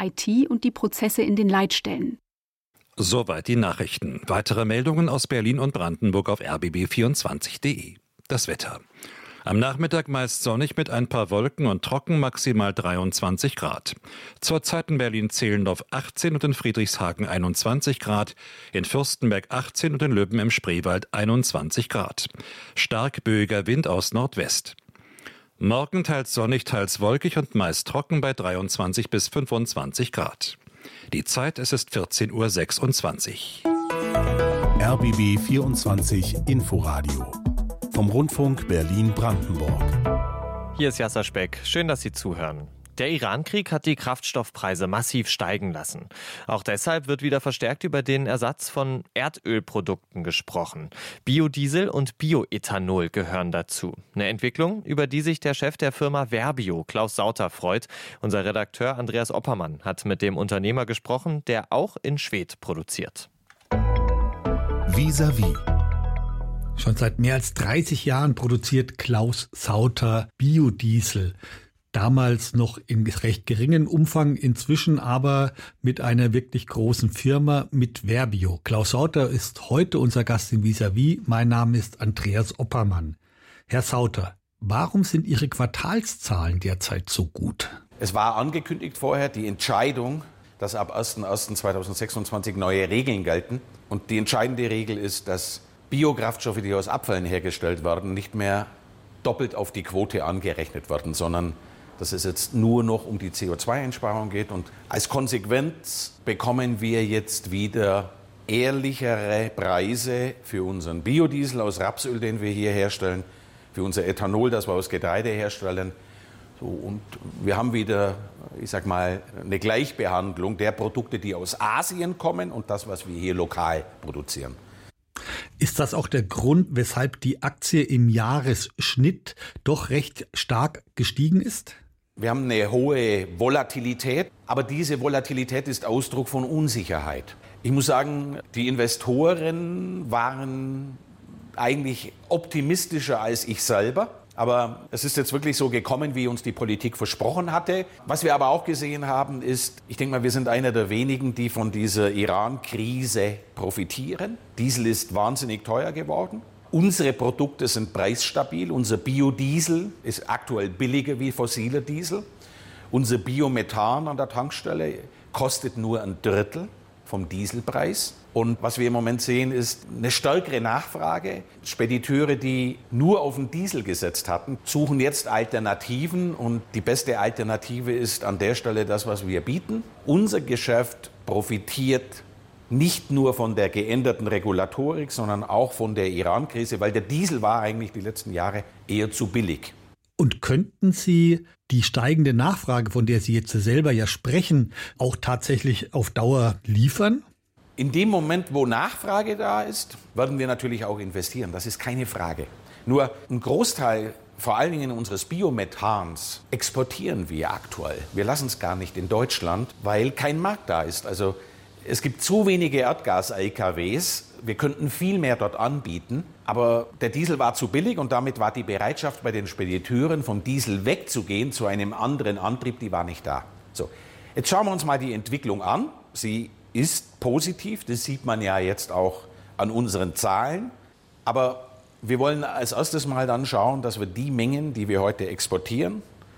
IT und die Prozesse in den Leitstellen. Soweit die Nachrichten. Weitere Meldungen aus Berlin und Brandenburg auf rbb24.de. Das Wetter. Am Nachmittag meist sonnig mit ein paar Wolken und trocken, maximal 23 Grad. Zurzeit in Berlin-Zehlendorf 18 und in Friedrichshagen 21 Grad, in Fürstenberg 18 und in Löben im Spreewald 21 Grad. Stark böiger Wind aus Nordwest. Morgen teils sonnig, teils wolkig und meist trocken bei 23 bis 25 Grad. Die Zeit, es ist 14.26 Uhr. RBB 24 Inforadio vom Rundfunk Berlin-Brandenburg. Hier ist Jasser Speck. Schön, dass Sie zuhören. Der Iran-Krieg hat die Kraftstoffpreise massiv steigen lassen. Auch deshalb wird wieder verstärkt über den Ersatz von Erdölprodukten gesprochen. Biodiesel und Bioethanol gehören dazu. Eine Entwicklung, über die sich der Chef der Firma Verbio, Klaus Sauter, freut. Unser Redakteur Andreas Oppermann hat mit dem Unternehmer gesprochen, der auch in Schwedt produziert. Vis-à-vis. Schon seit mehr als 30 Jahren produziert Klaus Sauter Biodiesel. Damals noch in recht geringen Umfang, inzwischen aber mit einer wirklich großen Firma, mit Verbio. Klaus Sauter ist heute unser Gast in Vis-à-vis. Mein Name ist Andreas Oppermann. Herr Sauter, warum sind Ihre Quartalszahlen derzeit so gut? Es war angekündigt vorher die Entscheidung, dass ab 01.01.2026 neue Regeln gelten. Und die entscheidende Regel ist, dass Biokraftstoffe, die aus Abfällen hergestellt werden, nicht mehr doppelt auf die Quote angerechnet werden, sondern dass es jetzt nur noch um die CO2-Einsparung geht. Und als Konsequenz bekommen wir jetzt wieder ehrlichere Preise für unseren Biodiesel aus Rapsöl, den wir hier herstellen, für unser Ethanol, das wir aus Getreide herstellen. So, und wir haben wieder, ich sag mal, eine Gleichbehandlung der Produkte, die aus Asien kommen und das, was wir hier lokal produzieren. Ist das auch der Grund, weshalb die Aktie im Jahresschnitt doch recht stark gestiegen ist? Wir haben eine hohe Volatilität, aber diese Volatilität ist Ausdruck von Unsicherheit. Ich muss sagen, die Investoren waren eigentlich optimistischer als ich selber. Aber es ist jetzt wirklich so gekommen, wie uns die Politik versprochen hatte. Was wir aber auch gesehen haben, ist, ich denke mal, wir sind einer der wenigen, die von dieser Iran-Krise profitieren. Diesel ist wahnsinnig teuer geworden. Unsere Produkte sind preisstabil. Unser Biodiesel ist aktuell billiger wie fossiler Diesel. Unser Biomethan an der Tankstelle kostet nur ein Drittel vom Dieselpreis. Und was wir im Moment sehen, ist eine stärkere Nachfrage. Spediteure, die nur auf den Diesel gesetzt hatten, suchen jetzt Alternativen. Und die beste Alternative ist an der Stelle das, was wir bieten. Unser Geschäft profitiert nicht nur von der geänderten Regulatorik, sondern auch von der Iran-Krise, weil der Diesel war eigentlich die letzten Jahre eher zu billig. Und könnten Sie die steigende Nachfrage, von der Sie jetzt selber ja sprechen, auch tatsächlich auf Dauer liefern? In dem Moment, wo Nachfrage da ist, werden wir natürlich auch investieren. Das ist keine Frage. Nur ein Großteil, vor allen Dingen unseres Biomethans, exportieren wir aktuell. Wir lassen es gar nicht in Deutschland, weil kein Markt da ist. Also es gibt zu wenige Erdgas-LKWs. Wir könnten viel mehr dort anbieten. Aber der Diesel war zu billig und damit war die Bereitschaft bei den Spediteuren, vom Diesel wegzugehen zu einem anderen Antrieb, die war nicht da. So, jetzt schauen wir uns mal die Entwicklung an. Sie ist positiv, das sieht man ja jetzt auch an unseren Zahlen. Aber wir wollen als erstes mal dann schauen, dass wir die Mengen, die wir heute exportieren,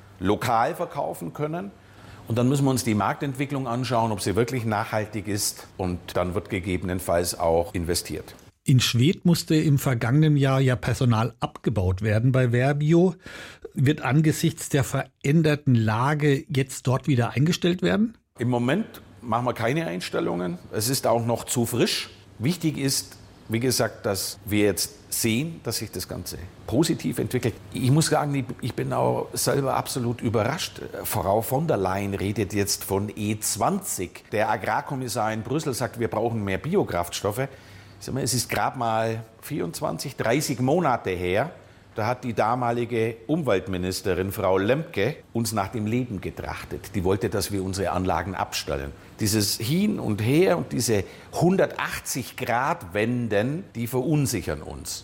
lokal verkaufen können. Und dann müssen wir uns die Marktentwicklung anschauen, ob sie wirklich nachhaltig ist. Und dann wird gegebenenfalls auch investiert. In Schwedt musste im vergangenen Jahr ja Personal abgebaut werden bei Verbio. Wird angesichts der veränderten Lage jetzt dort wieder eingestellt werden? Im Moment machen wir keine Einstellungen. Es ist auch noch zu frisch. Wichtig ist, wie gesagt, dass wir jetzt sehen, dass sich das Ganze positiv entwickelt. Ich muss sagen, ich bin auch selber absolut überrascht. Frau von der Leyen redet jetzt von E20. Der Agrarkommissar in Brüssel sagt, wir brauchen mehr Biokraftstoffe. Ich sag mal, es ist gerade mal 24, 30 Monate her. Da hat die damalige Umweltministerin, Frau Lemke, uns nach dem Leben getrachtet. Die wollte, dass wir unsere Anlagen abstellen. Dieses Hin und Her und diese 180-Grad-Wenden, die verunsichern uns.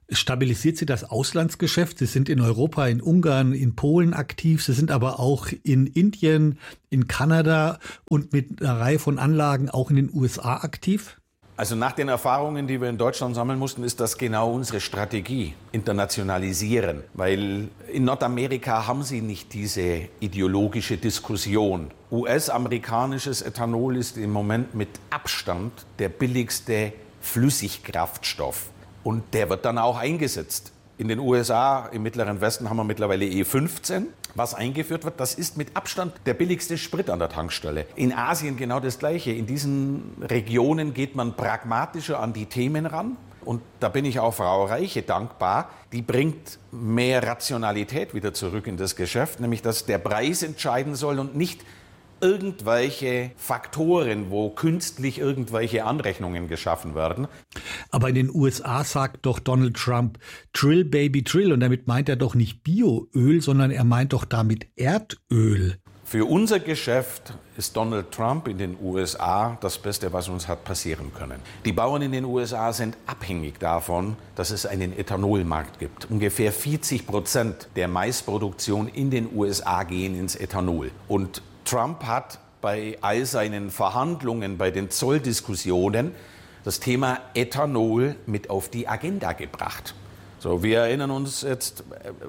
Stabilisiert Sie das Auslandsgeschäft? Sie sind in Europa, in Ungarn, in Polen aktiv. Sie sind aber auch in Indien, in Kanada und mit einer Reihe von Anlagen auch in den USA aktiv? Also nach den Erfahrungen, die wir in Deutschland sammeln mussten, ist das genau unsere Strategie, internationalisieren. Weil in Nordamerika haben sie nicht diese ideologische Diskussion. US-amerikanisches Ethanol ist im Moment mit Abstand der billigste Flüssigkraftstoff. Und der wird dann auch eingesetzt. In den USA, im Mittleren Westen, haben wir mittlerweile E15, was eingeführt wird. Das ist mit Abstand der billigste Sprit an der Tankstelle. In Asien genau das Gleiche. In diesen Regionen geht man pragmatischer an die Themen ran. Und da bin ich auch Frau Reiche dankbar. Die bringt mehr Rationalität wieder zurück in das Geschäft, nämlich dass der Preis entscheiden soll und nicht irgendwelche Faktoren, wo künstlich irgendwelche Anrechnungen geschaffen werden. Aber in den USA sagt doch Donald Trump, Drill, Baby, Drill. Und damit meint er doch nicht Bioöl, sondern er meint doch damit Erdöl. Für unser Geschäft ist Donald Trump in den USA das Beste, was uns hat passieren können. Die Bauern in den USA sind abhängig davon, dass es einen Ethanolmarkt gibt. Ungefähr 40% der Maisproduktion in den USA gehen ins Ethanol. Und Trump hat bei all seinen Verhandlungen, bei den Zolldiskussionen das Thema Ethanol mit auf die Agenda gebracht. So, wir erinnern uns jetzt,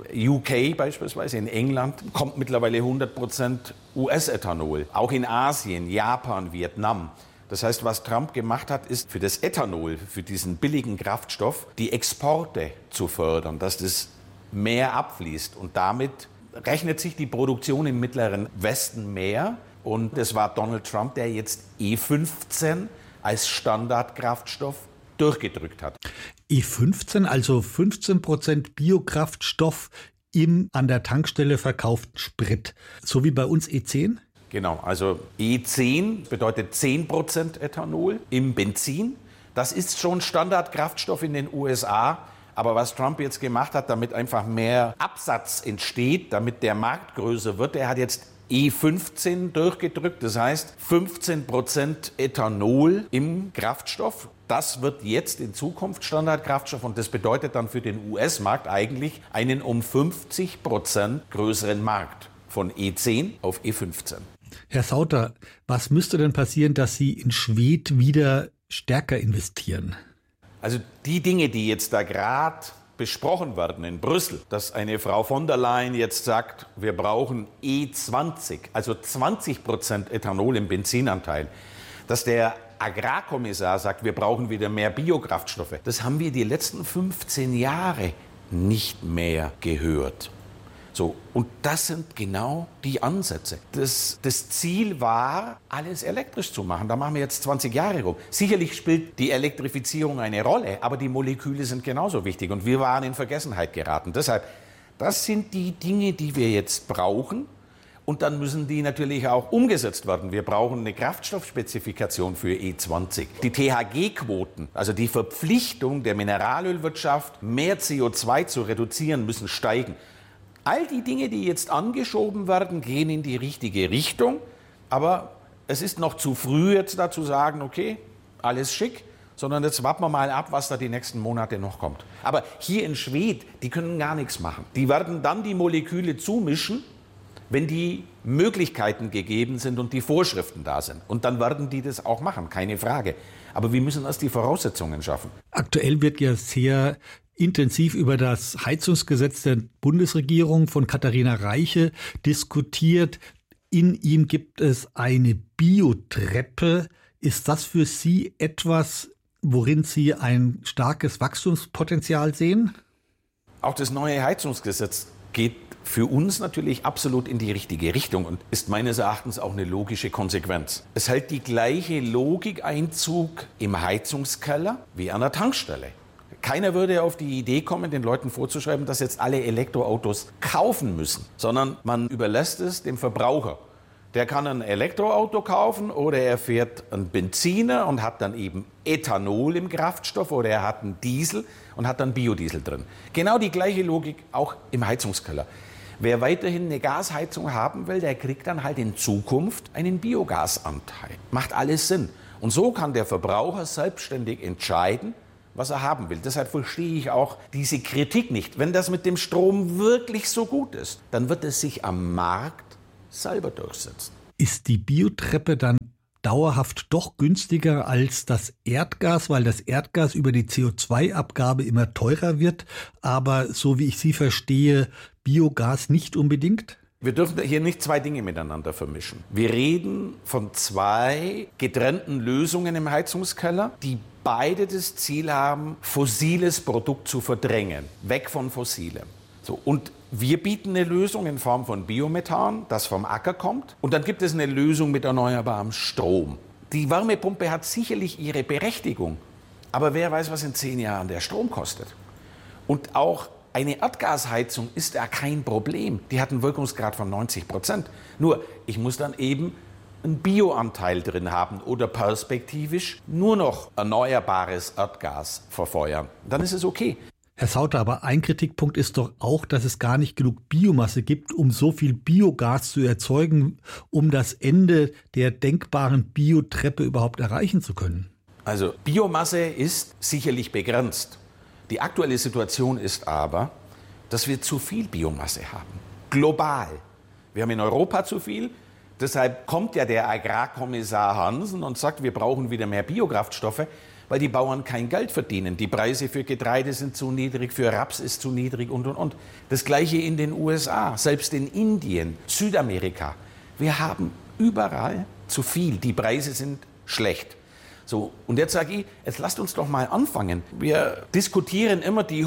UK beispielsweise, in England kommt mittlerweile 100% US-Ethanol. Auch in Asien, Japan, Vietnam. Das heißt, was Trump gemacht hat, ist für das Ethanol, für diesen billigen Kraftstoff, die Exporte zu fördern, dass das mehr abfließt. Und damit rechnet sich die Produktion im Mittleren Westen mehr. Und es war Donald Trump, der jetzt E15 als Standardkraftstoff durchgedrückt hat. E15, also 15% Biokraftstoff im an der Tankstelle verkauften Sprit. So wie bei uns E10? Genau, also E10 bedeutet 10% Ethanol im Benzin. Das ist schon Standardkraftstoff in den USA. Aber was Trump jetzt gemacht hat, damit einfach mehr Absatz entsteht, damit der Markt größer wird, er hat jetzt E15 durchgedrückt. Das heißt 15% Ethanol im Kraftstoff. Das wird jetzt in Zukunft Standardkraftstoff und das bedeutet dann für den US-Markt eigentlich einen um 50% größeren Markt von E10 auf E15. Herr Sauter, was müsste denn passieren, dass Sie in Schwedt wieder stärker investieren? Also die Dinge, die jetzt da gerade besprochen werden in Brüssel, dass eine Frau von der Leyen jetzt sagt, wir brauchen E20, also 20% Ethanol im Benzinanteil, dass der Agrarkommissar sagt, wir brauchen wieder mehr Biokraftstoffe. Das haben wir die letzten 15 Jahre nicht mehr gehört. So, und das sind genau die Ansätze. Das Ziel war, alles elektrisch zu machen. Da machen wir jetzt 20 Jahre rum. Sicherlich spielt die Elektrifizierung eine Rolle, aber die Moleküle sind genauso wichtig. Und wir waren in Vergessenheit geraten. Deshalb, das sind die Dinge, die wir jetzt brauchen. Und dann müssen die natürlich auch umgesetzt werden. Wir brauchen eine Kraftstoffspezifikation für E20. Die THG-Quoten, also die Verpflichtung der Mineralölwirtschaft, mehr CO2 zu reduzieren, müssen steigen. All die Dinge, die jetzt angeschoben werden, gehen in die richtige Richtung. Aber es ist noch zu früh, jetzt da zu sagen, okay, alles schick, sondern jetzt warten wir mal ab, was da die nächsten Monate noch kommt. Aber hier in Schwedt, die können gar nichts machen. Die werden dann die Moleküle zumischen, wenn die Möglichkeiten gegeben sind und die Vorschriften da sind. Und dann werden die das auch machen, keine Frage. Aber wir müssen erst die Voraussetzungen schaffen. Aktuell wird ja sehr intensiv über das Heizungsgesetz der Bundesregierung von Katharina Reiche diskutiert. In ihm gibt es eine Biotreppe. Ist das für Sie etwas, worin Sie ein starkes Wachstumspotenzial sehen? Auch das neue Heizungsgesetz geht für uns natürlich absolut in die richtige Richtung und ist meines Erachtens auch eine logische Konsequenz. Es hält die gleiche Logik Einzug im Heizungskeller wie an der Tankstelle. Keiner würde auf die Idee kommen, den Leuten vorzuschreiben, dass jetzt alle Elektroautos kaufen müssen, sondern man überlässt es dem Verbraucher. Der kann ein Elektroauto kaufen oder er fährt einen Benziner und hat dann eben Ethanol im Kraftstoff oder er hat einen Diesel und hat dann Biodiesel drin. Genau die gleiche Logik auch im Heizungskeller. Wer weiterhin eine Gasheizung haben will, der kriegt dann halt in Zukunft einen Biogasanteil. Macht alles Sinn. Und so kann der Verbraucher selbstständig entscheiden, was er haben will. Deshalb verstehe ich auch diese Kritik nicht. Wenn das mit dem Strom wirklich so gut ist, dann wird es sich am Markt selber durchsetzen. Ist die Biotreppe dann dauerhaft doch günstiger als das Erdgas, weil das Erdgas über die CO2-Abgabe immer teurer wird, aber so wie ich Sie verstehe, Biogas nicht unbedingt? Wir dürfen hier nicht zwei Dinge miteinander vermischen. Wir reden von zwei getrennten Lösungen im Heizungskeller, die beide das Ziel haben, fossiles Produkt zu verdrängen, weg von fossilem. So, und wir bieten eine Lösung in Form von Biomethan, das vom Acker kommt. Und dann gibt es eine Lösung mit erneuerbarem Strom. Die Wärmepumpe hat sicherlich ihre Berechtigung. Aber wer weiß, was in 10 Jahren der Strom kostet. Und auch eine Erdgasheizung ist ja kein Problem. Die hat einen Wirkungsgrad von 90%. Nur, ich muss dann eben einen Bioanteil drin haben oder perspektivisch nur noch erneuerbares Erdgas verfeuern. Dann ist es okay. Herr Sauter, aber ein Kritikpunkt ist doch auch, dass es gar nicht genug Biomasse gibt, um so viel Biogas zu erzeugen, um das Ende der denkbaren Biotreppe überhaupt erreichen zu können. Also Biomasse ist sicherlich begrenzt. Die aktuelle Situation ist aber, dass wir zu viel Biomasse haben. Global. Wir haben in Europa zu viel. Deshalb kommt ja der Agrarkommissar Hansen und sagt, wir brauchen wieder mehr Biokraftstoffe, weil die Bauern kein Geld verdienen. Die Preise für Getreide sind zu niedrig, für Raps ist zu niedrig und. Das Gleiche in den USA, selbst in Indien, Südamerika. Wir haben überall zu viel. Die Preise sind schlecht. So, und jetzt sage ich, jetzt lasst uns doch mal anfangen. Wir diskutieren immer die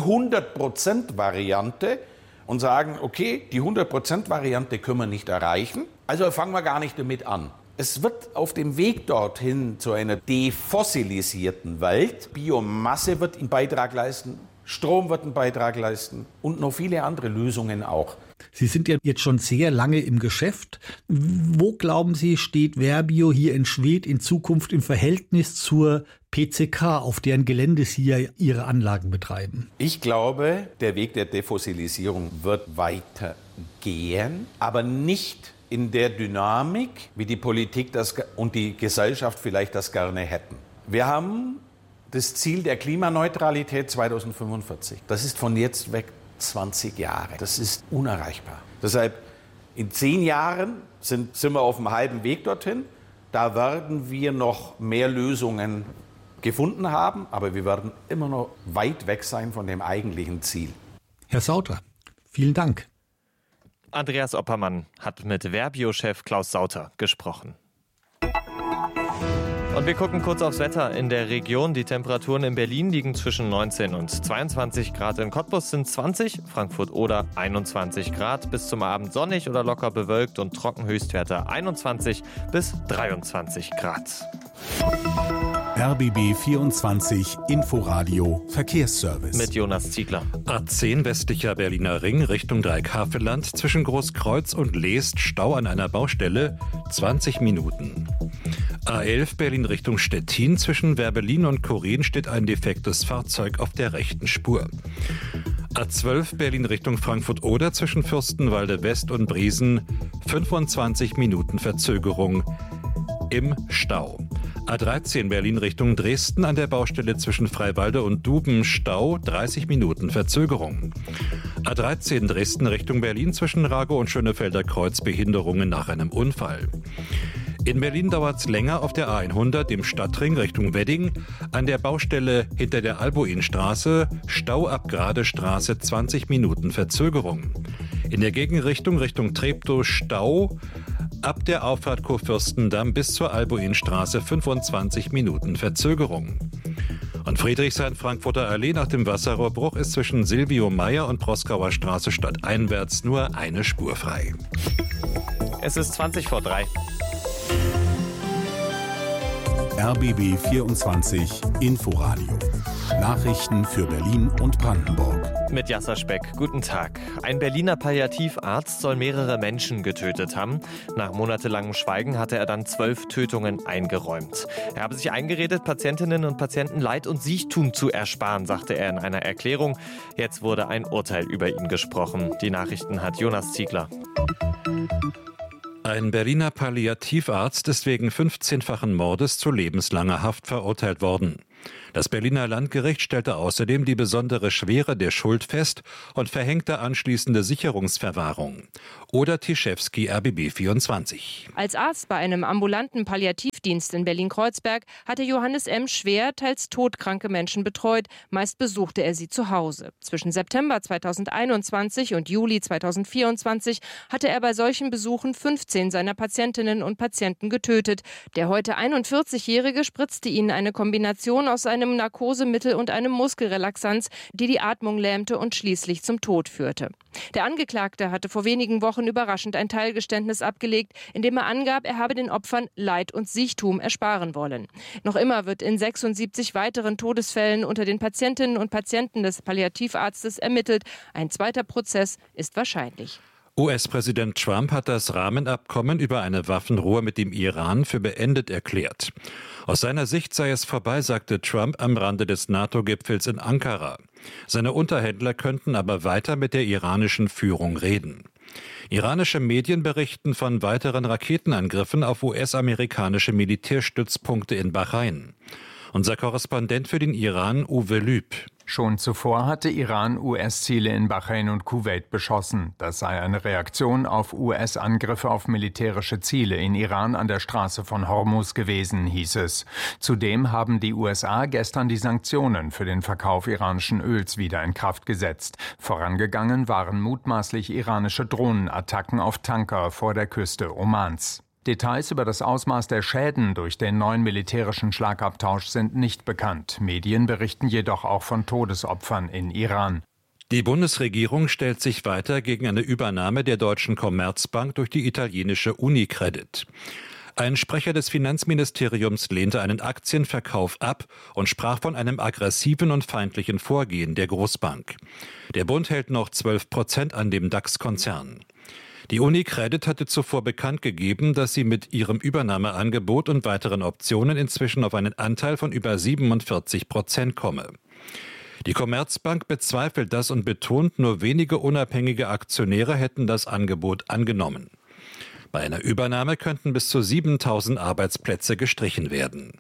100%-Variante und sagen, okay, die 100%-Variante können wir nicht erreichen, also fangen wir gar nicht damit an. Es wird auf dem Weg dorthin zu einer defossilisierten Welt. Biomasse wird einen Beitrag leisten, Strom wird einen Beitrag leisten und noch viele andere Lösungen auch. Sie sind ja jetzt schon sehr lange im Geschäft. Wo, glauben Sie, steht Verbio hier in Schwedt in Zukunft im Verhältnis zur PCK, auf deren Gelände Sie ja Ihre Anlagen betreiben? Ich glaube, der Weg der Defossilisierung wird weitergehen, aber nicht in der Dynamik, wie die Politik und die Gesellschaft vielleicht das gerne hätten. Wir haben das Ziel der Klimaneutralität 2045. Das ist von jetzt weg 20 Jahre. Das ist unerreichbar. Deshalb in 10 Jahren sind wir auf dem halben Weg dorthin. Da werden wir noch mehr Lösungen gefunden haben, aber wir werden immer noch weit weg sein von dem eigentlichen Ziel. Herr Sauter, vielen Dank. Andreas Oppermann hat mit Verbio-Chef Klaus Sauter gesprochen. Und wir gucken kurz aufs Wetter in der Region. Die Temperaturen in Berlin liegen zwischen 19 und 22 Grad. In Cottbus sind 20, Frankfurt oder 21 Grad. Bis zum Abend sonnig oder locker bewölkt und trocken, Höchstwerte 21 bis 23 Grad. RBB 24 Inforadio Verkehrsservice. Mit Jonas Ziegler. A10 westlicher Berliner Ring Richtung Dreieck-Havelland zwischen Großkreuz und Leest Stau an einer Baustelle 20 Minuten. A11 Berlin Richtung Stettin zwischen Werbelin und Korin steht ein defektes Fahrzeug auf der rechten Spur. A12 Berlin Richtung Frankfurt-Oder zwischen Fürstenwalde West und Briesen 25 Minuten Verzögerung im Stau. A13 Berlin Richtung Dresden an der Baustelle zwischen Freiwalde und Duben Stau 30 Minuten Verzögerung. A13 Dresden Richtung Berlin zwischen Ragow und Schönefelder Kreuz Behinderungen nach einem Unfall. In Berlin dauert es länger auf der A100 im Stadtring Richtung Wedding an der Baustelle hinter der Albuinstraße Stau ab Gradestraße 20 Minuten Verzögerung. In der Gegenrichtung Richtung Treptow Stau ab der Auffahrt Kurfürstendamm bis zur Albuinstraße 25 Minuten Verzögerung. Und Friedrichshain-Frankfurter Allee nach dem Wasserrohrbruch ist zwischen Silvio Meyer und Proskauer Straße stadteinwärts nur eine Spur frei. Es ist 20 vor 3. RBB 24 Inforadio. Nachrichten für Berlin und Brandenburg. Mit Jasser Speck, guten Tag. Ein Berliner Palliativarzt soll mehrere Menschen getötet haben. Nach monatelangem Schweigen hatte er dann 12 Tötungen eingeräumt. Er habe sich eingeredet, Patientinnen und Patienten Leid und Siechtum zu ersparen, sagte er in einer Erklärung. Jetzt wurde ein Urteil über ihn gesprochen. Die Nachrichten hat Jonas Ziegler. Ein Berliner Palliativarzt ist wegen 15-fachen Mordes zu lebenslanger Haft verurteilt worden. Das Berliner Landgericht stellte außerdem die besondere Schwere der Schuld fest und verhängte anschließende Sicherungsverwahrung. Oder Tischewski, RBB 24. Als Arzt bei einem ambulanten Palliativdienst in Berlin-Kreuzberg hatte Johannes M. schwer, teils todkranke Menschen betreut. Meist besuchte er sie zu Hause. Zwischen September 2021 und Juli 2024 hatte er bei solchen Besuchen 15 seiner Patientinnen und Patienten getötet. Der heute 41-Jährige spritzte ihnen eine Kombination aus einem Narkosemittel und einem Muskelrelaxanz, die die Atmung lähmte und schließlich zum Tod führte. Der Angeklagte hatte vor wenigen Wochen überraschend ein Teilgeständnis abgelegt, in dem er angab, er habe den Opfern Leid und Siechtum ersparen wollen. Noch immer wird in 76 weiteren Todesfällen unter den Patientinnen und Patienten des Palliativarztes ermittelt. Ein zweiter Prozess ist wahrscheinlich. US-Präsident Trump hat das Rahmenabkommen über eine Waffenruhe mit dem Iran für beendet erklärt. Aus seiner Sicht sei es vorbei, sagte Trump am Rande des NATO-Gipfels in Ankara. Seine Unterhändler könnten aber weiter mit der iranischen Führung reden. Iranische Medien berichten von weiteren Raketenangriffen auf US-amerikanische Militärstützpunkte in Bahrain. Unser Korrespondent für den Iran, Uwe Lüb. Schon zuvor hatte Iran US-Ziele in Bahrain und Kuwait beschossen. Das sei eine Reaktion auf US-Angriffe auf militärische Ziele in Iran an der Straße von Hormuz gewesen, hieß es. Zudem haben die USA gestern die Sanktionen für den Verkauf iranischen Öls wieder in Kraft gesetzt. Vorangegangen waren mutmaßlich iranische Drohnenattacken auf Tanker vor der Küste Omans. Details über das Ausmaß der Schäden durch den neuen militärischen Schlagabtausch sind nicht bekannt. Medien berichten jedoch auch von Todesopfern in Iran. Die Bundesregierung stellt sich weiter gegen eine Übernahme der Deutschen Commerzbank durch die italienische Unicredit. Ein Sprecher des Finanzministeriums lehnte einen Aktienverkauf ab und sprach von einem aggressiven und feindlichen Vorgehen der Großbank. Der Bund hält noch 12% an dem DAX-Konzern. Die Unicredit hatte zuvor bekannt gegeben, dass sie mit ihrem Übernahmeangebot und weiteren Optionen inzwischen auf einen Anteil von über 47% komme. Die Commerzbank bezweifelt das und betont, nur wenige unabhängige Aktionäre hätten das Angebot angenommen. Bei einer Übernahme könnten bis zu 7.000 Arbeitsplätze gestrichen werden.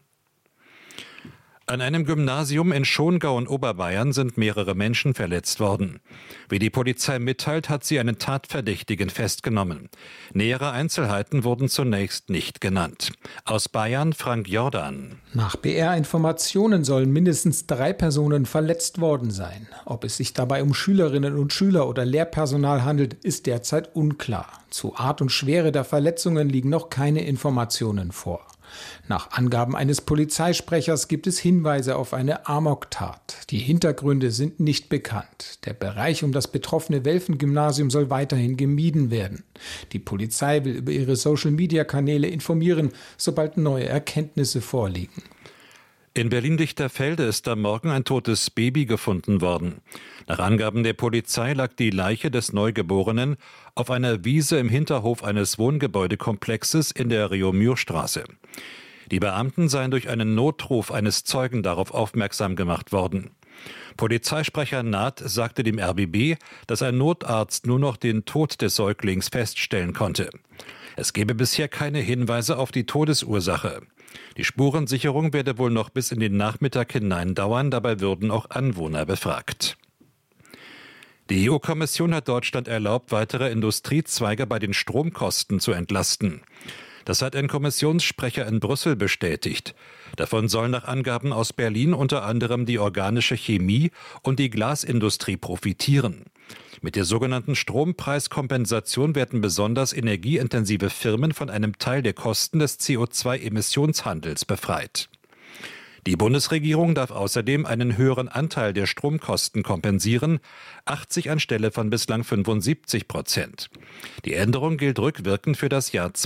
An einem Gymnasium in Schongau in Oberbayern sind mehrere Menschen verletzt worden. Wie die Polizei mitteilt, hat sie einen Tatverdächtigen festgenommen. Nähere Einzelheiten wurden zunächst nicht genannt. Aus Bayern Frank Jordan. Nach BR-Informationen sollen mindestens 3 Personen verletzt worden sein. Ob es sich dabei um Schülerinnen und Schüler oder Lehrpersonal handelt, ist derzeit unklar. Zu Art und Schwere der Verletzungen liegen noch keine Informationen vor. Nach Angaben eines Polizeisprechers gibt es Hinweise auf eine Amoktat. Die Hintergründe sind nicht bekannt. Der Bereich um das betroffene Welfen-Gymnasium soll weiterhin gemieden werden. Die Polizei will über ihre Social-Media-Kanäle informieren, sobald neue Erkenntnisse vorliegen. In Berlin-Lichterfelde ist am Morgen ein totes Baby gefunden worden. Nach Angaben der Polizei lag die Leiche des Neugeborenen auf einer Wiese im Hinterhof eines Wohngebäudekomplexes in der Reaumur-Straße. Die Beamten seien durch einen Notruf eines Zeugen darauf aufmerksam gemacht worden. Polizeisprecher Naht sagte dem RBB, dass ein Notarzt nur noch den Tod des Säuglings feststellen konnte. Es gebe bisher keine Hinweise auf die Todesursache. Die Spurensicherung werde wohl noch bis in den Nachmittag hinein dauern, dabei würden auch Anwohner befragt. Die EU-Kommission hat Deutschland erlaubt, weitere Industriezweige bei den Stromkosten zu entlasten. Das hat ein Kommissionssprecher in Brüssel bestätigt. Davon sollen nach Angaben aus Berlin unter anderem die organische Chemie und die Glasindustrie profitieren. Mit der sogenannten Strompreiskompensation werden besonders energieintensive Firmen von einem Teil der Kosten des CO2-Emissionshandels befreit. Die Bundesregierung darf außerdem einen höheren Anteil der Stromkosten kompensieren, 80 anstelle von bislang 75%. Die Änderung gilt rückwirkend für das Jahr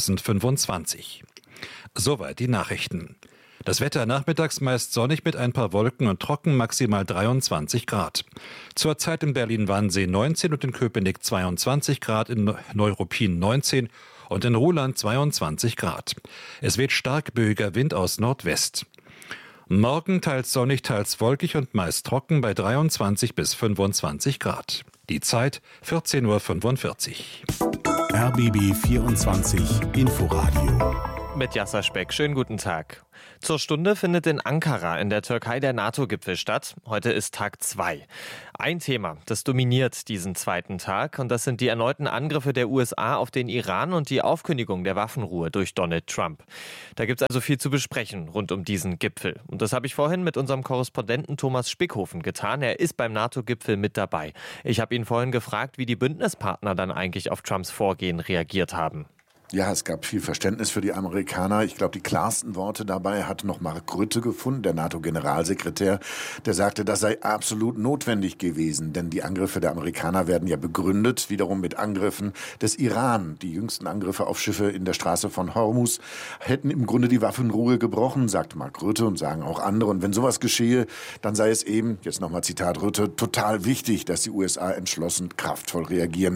2025. Soweit die Nachrichten. Das Wetter nachmittags meist sonnig mit ein paar Wolken und trocken, maximal 23 Grad. Zurzeit in Berlin-Wannsee 19 und in Köpenick 22 Grad, in Neuruppin 19 und in Ruhland 22 Grad. Es weht stark böiger Wind aus Nordwest. Morgen teils sonnig, teils wolkig und meist trocken bei 23 bis 25 Grad. Die Zeit 14:45 Uhr. RBB 24 Inforadio Mit Yasser Speck. Schönen guten Tag. Zur Stunde findet in Ankara in der Türkei der NATO-Gipfel statt. Heute ist Tag 2. Ein Thema, das dominiert diesen zweiten Tag, und das sind die erneuten Angriffe der USA auf den Iran und die Aufkündigung der Waffenruhe durch Donald Trump. Da gibt es also viel zu besprechen rund um diesen Gipfel. Und das habe ich vorhin mit unserem Korrespondenten Thomas Spickhofen getan. Er ist beim NATO-Gipfel mit dabei. Ich habe ihn vorhin gefragt, wie die Bündnispartner dann eigentlich auf Trumps Vorgehen reagiert haben. Ja, es gab viel Verständnis für die Amerikaner. Ich glaube, die klarsten Worte dabei hat noch Mark Rutte gefunden, der NATO-Generalsekretär. Der sagte, das sei absolut notwendig gewesen, denn die Angriffe der Amerikaner werden ja begründet, wiederum mit Angriffen des Iran. Die jüngsten Angriffe auf Schiffe in der Straße von Hormuz hätten im Grunde die Waffenruhe gebrochen, sagt Mark Rutte, und sagen auch andere. Und wenn sowas geschehe, dann sei es eben, jetzt nochmal Zitat Rutte, total wichtig, dass die USA entschlossen, kraftvoll reagieren.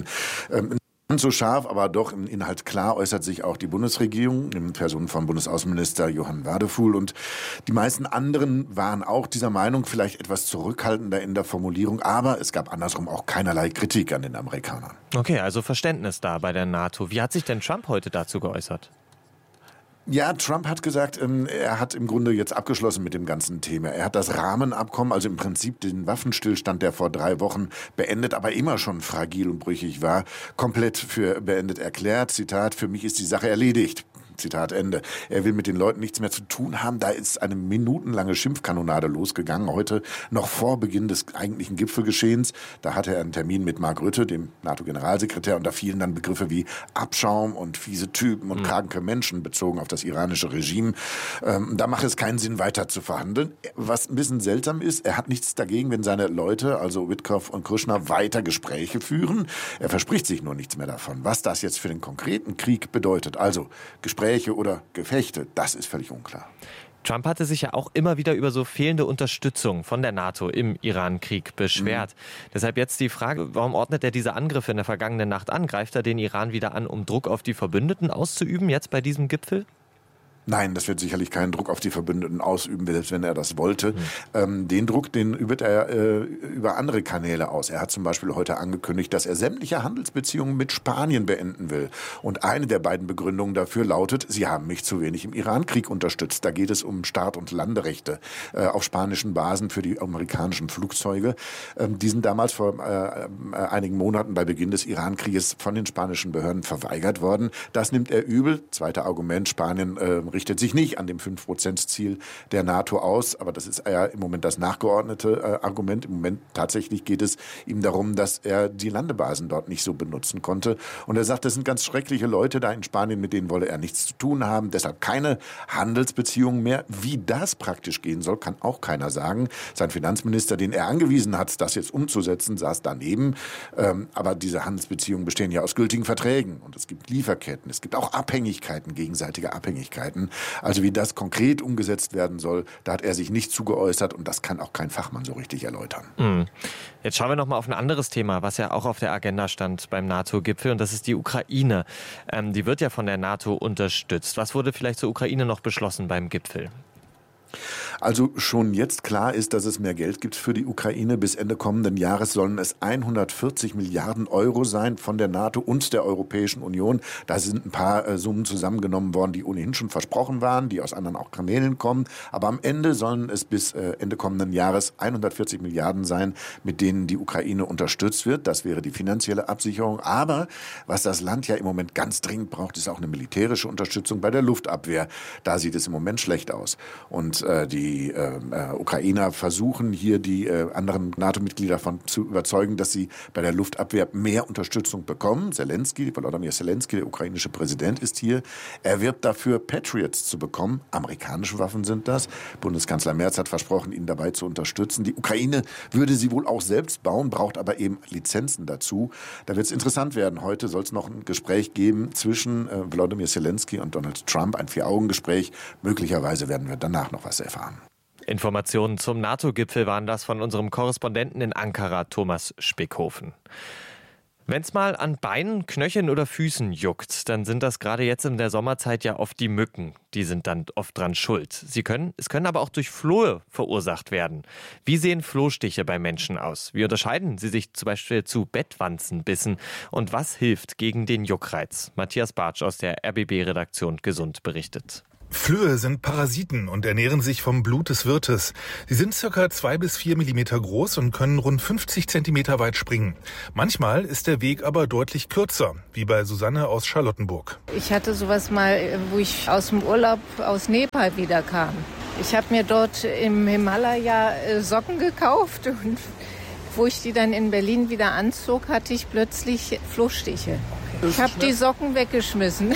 So scharf, aber doch im Inhalt klar äußert sich auch die Bundesregierung in Person von Bundesaußenminister Johann Wadefuhl. Und die meisten anderen waren auch dieser Meinung, vielleicht etwas zurückhaltender in der Formulierung. Aber es gab andersrum auch keinerlei Kritik an den Amerikanern. Okay, also Verständnis da bei der NATO. Wie hat sich denn Trump heute dazu geäußert? Ja, Trump hat gesagt, er hat im Grunde jetzt abgeschlossen mit dem ganzen Thema. Er hat das Rahmenabkommen, also im Prinzip den Waffenstillstand, der vor 3 Wochen beendet, aber immer schon fragil und brüchig war, komplett für beendet erklärt. Zitat, für mich ist die Sache erledigt. Zitat Ende. Er will mit den Leuten nichts mehr zu tun haben. Da ist eine minutenlange Schimpfkanonade losgegangen, heute noch vor Beginn des eigentlichen Gipfelgeschehens. Da hatte er einen Termin mit Mark Rutte, dem NATO-Generalsekretär, und da fielen dann Begriffe wie Abschaum und fiese Typen und kranke Menschen bezogen auf das iranische Regime. Da macht es keinen Sinn, weiter zu verhandeln. Was ein bisschen seltsam ist, er hat nichts dagegen, wenn seine Leute, also Witkoff und Kushner, weiter Gespräche führen. Er verspricht sich nur nichts mehr davon. Was das jetzt für den konkreten Krieg bedeutet, also Gespräche oder Gefechte, das ist völlig unklar. Trump hatte sich ja auch immer wieder über so fehlende Unterstützung von der NATO im Iran-Krieg beschwert. Deshalb jetzt die Frage, warum ordnet er diese Angriffe in der vergangenen Nacht an? Greift er den Iran wieder an, um Druck auf die Verbündeten auszuüben, jetzt bei diesem Gipfel? Nein, das wird sicherlich keinen Druck auf die Verbündeten ausüben, selbst wenn er das wollte. Den Druck, den übt er über andere Kanäle aus. Er hat zum Beispiel heute angekündigt, dass er sämtliche Handelsbeziehungen mit Spanien beenden will. Und eine der beiden Begründungen dafür lautet, sie haben mich zu wenig im Iran-Krieg unterstützt. Da geht es um Start- und Landerechte auf spanischen Basen für die amerikanischen Flugzeuge. Die sind damals vor einigen Monaten bei Beginn des Iran-Krieges von den spanischen Behörden verweigert worden. Das nimmt er übel. Zweiter Argument, Spanien richtet sich nicht an dem 5%-Ziel der NATO aus, aber das ist ja im Moment das nachgeordnete Argument. Im Moment tatsächlich geht es ihm darum, dass er die Landebasen dort nicht so benutzen konnte. Und er sagt, das sind ganz schreckliche Leute da in Spanien, mit denen wolle er nichts zu tun haben, deshalb keine Handelsbeziehungen mehr. Wie das praktisch gehen soll, kann auch keiner sagen. Sein Finanzminister, den er angewiesen hat, das jetzt umzusetzen, saß daneben. Aber diese Handelsbeziehungen bestehen ja aus gültigen Verträgen und es gibt Lieferketten, es gibt auch Abhängigkeiten, gegenseitige Abhängigkeiten. Also wie das konkret umgesetzt werden soll, da hat er sich nicht zugeäußert und das kann auch kein Fachmann so richtig erläutern. Jetzt schauen wir noch mal auf ein anderes Thema, was ja auch auf der Agenda stand beim NATO-Gipfel, und das ist die Ukraine. Die wird ja von der NATO unterstützt. Was wurde vielleicht zur Ukraine noch beschlossen beim Gipfel? Also schon jetzt klar ist, dass es mehr Geld gibt für die Ukraine. Bis Ende kommenden Jahres sollen es 140 Milliarden Euro sein von der NATO und der Europäischen Union. Da sind ein paar Summen zusammengenommen worden, die ohnehin schon versprochen waren, die aus anderen auch Kanälen kommen. Aber am Ende sollen es bis Ende kommenden Jahres 140 Milliarden sein, mit denen die Ukraine unterstützt wird. Das wäre die finanzielle Absicherung. Aber was das Land ja im Moment ganz dringend braucht, ist auch eine militärische Unterstützung bei der Luftabwehr. Da sieht es im Moment schlecht aus. Und die Ukrainer versuchen hier die anderen NATO-Mitglieder davon zu überzeugen, dass sie bei der Luftabwehr mehr Unterstützung bekommen. Volodymyr Zelensky, der ukrainische Präsident, ist hier. Er wirbt dafür, Patriots zu bekommen. Amerikanische Waffen sind das. Bundeskanzler Merz hat versprochen, ihn dabei zu unterstützen. Die Ukraine würde sie wohl auch selbst bauen, braucht aber eben Lizenzen dazu. Da wird es interessant werden. Heute soll es noch ein Gespräch geben zwischen Volodymyr Zelensky und Donald Trump, ein 4-Augen-Gespräch. Möglicherweise werden wir danach noch was erfahren. Informationen zum NATO-Gipfel waren das von unserem Korrespondenten in Ankara, Thomas Spickhofen. Wenn es mal an Beinen, Knöcheln oder Füßen juckt, dann sind das gerade jetzt in der Sommerzeit ja oft die Mücken. Die sind dann oft dran schuld. Es können aber auch durch Flohe verursacht werden. Wie sehen Flohstiche bei Menschen aus? Wie unterscheiden sie sich zum Beispiel zu Bettwanzenbissen? Und was hilft gegen den Juckreiz? Matthias Bartsch aus der RBB-Redaktion Gesund berichtet. Flöhe sind Parasiten und ernähren sich vom Blut des Wirtes. Sie sind ca. 2 bis 4 Millimeter groß und können rund 50 Zentimeter weit springen. Manchmal ist der Weg aber deutlich kürzer, wie bei Susanne aus Charlottenburg. Ich hatte sowas mal, wo ich aus dem Urlaub aus Nepal wiederkam. Ich habe mir dort im Himalaya Socken gekauft und wo ich die dann in Berlin wieder anzog, hatte ich plötzlich Flohstiche. Ich habe die Socken weggeschmissen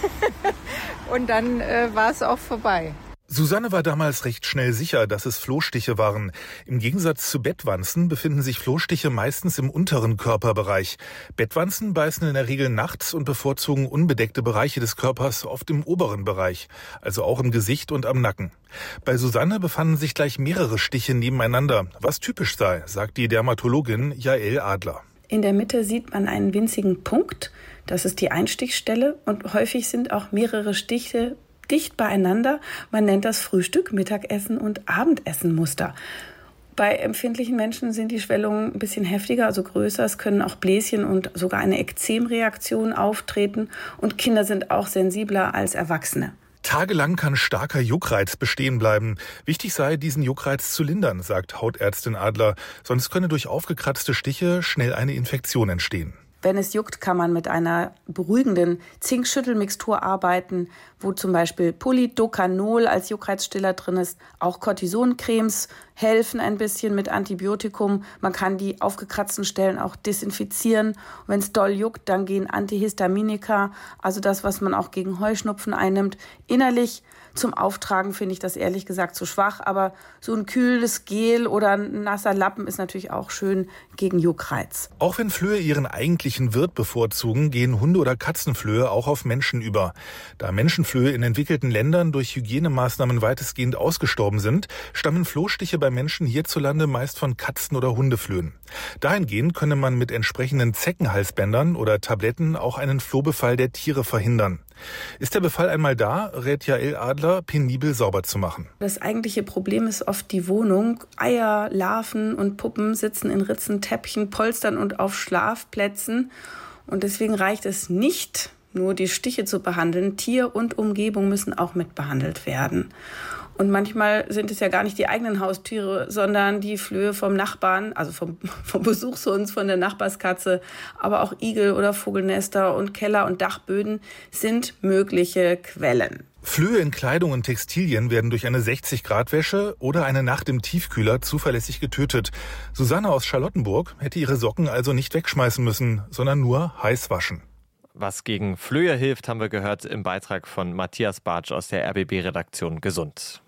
und dann war es auch vorbei. Susanne war damals recht schnell sicher, dass es Flohstiche waren. Im Gegensatz zu Bettwanzen befinden sich Flohstiche meistens im unteren Körperbereich. Bettwanzen beißen in der Regel nachts und bevorzugen unbedeckte Bereiche des Körpers, oft im oberen Bereich, also auch im Gesicht und am Nacken. Bei Susanne befanden sich gleich mehrere Stiche nebeneinander, was typisch sei, sagt die Dermatologin Jael Adler. In der Mitte sieht man einen winzigen Punkt, das ist die Einstichstelle, und häufig sind auch mehrere Stiche dicht beieinander. Man nennt das Frühstück-, Mittagessen- und Abendessenmuster. Bei empfindlichen Menschen sind die Schwellungen ein bisschen heftiger, also größer. Es können auch Bläschen und sogar eine Ekzemreaktion auftreten. Und Kinder sind auch sensibler als Erwachsene. Tagelang kann starker Juckreiz bestehen bleiben. Wichtig sei, diesen Juckreiz zu lindern, sagt Hautärztin Adler. Sonst könne durch aufgekratzte Stiche schnell eine Infektion entstehen. Wenn es juckt, kann man mit einer beruhigenden Zink-Schüttelmixtur arbeiten, wo zum Beispiel Polydocanol als Juckreizstiller drin ist. Auch Cortisoncremes helfen ein bisschen mit Antibiotikum. Man kann die aufgekratzten Stellen auch desinfizieren. Und wenn es doll juckt, dann gehen Antihistaminika, also das, was man auch gegen Heuschnupfen einnimmt. Innerlich zum Auftragen finde ich das ehrlich gesagt zu schwach, aber so ein kühles Gel oder ein nasser Lappen ist natürlich auch schön gegen Juckreiz. Auch wenn Flöhe ihren eigentlichen Wirt bevorzugen, gehen Hunde- oder Katzenflöhe auch auf Menschen über. Da Menschenflöhe in entwickelten Ländern durch Hygienemaßnahmen weitestgehend ausgestorben sind, stammen Flohstiche bei Menschen hierzulande meist von Katzen- oder Hundeflöhen. Dahingehend könne man mit entsprechenden Zeckenhalsbändern oder Tabletten auch einen Flohbefall der Tiere verhindern. Ist der Befall einmal da, rät Jael Adler, penibel sauber zu machen. Das eigentliche Problem ist oft die Wohnung. Eier, Larven und Puppen sitzen in Ritzen, Teppichen, Polstern und auf Schlafplätzen. Und deswegen reicht es nicht, nur die Stiche zu behandeln. Tier und Umgebung müssen auch mit behandelt werden. Und manchmal sind es ja gar nicht die eigenen Haustiere, sondern die Flöhe vom Nachbarn, also vom Besuchshund, von der Nachbarskatze. Aber auch Igel oder Vogelnester und Keller und Dachböden sind mögliche Quellen. Flöhe in Kleidung und Textilien werden durch eine 60-Grad-Wäsche oder eine Nacht im Tiefkühler zuverlässig getötet. Susanne aus Charlottenburg hätte ihre Socken also nicht wegschmeißen müssen, sondern nur heiß waschen. Was gegen Flöhe hilft, haben wir gehört im Beitrag von Matthias Bartsch aus der RBB-Redaktion Gesund.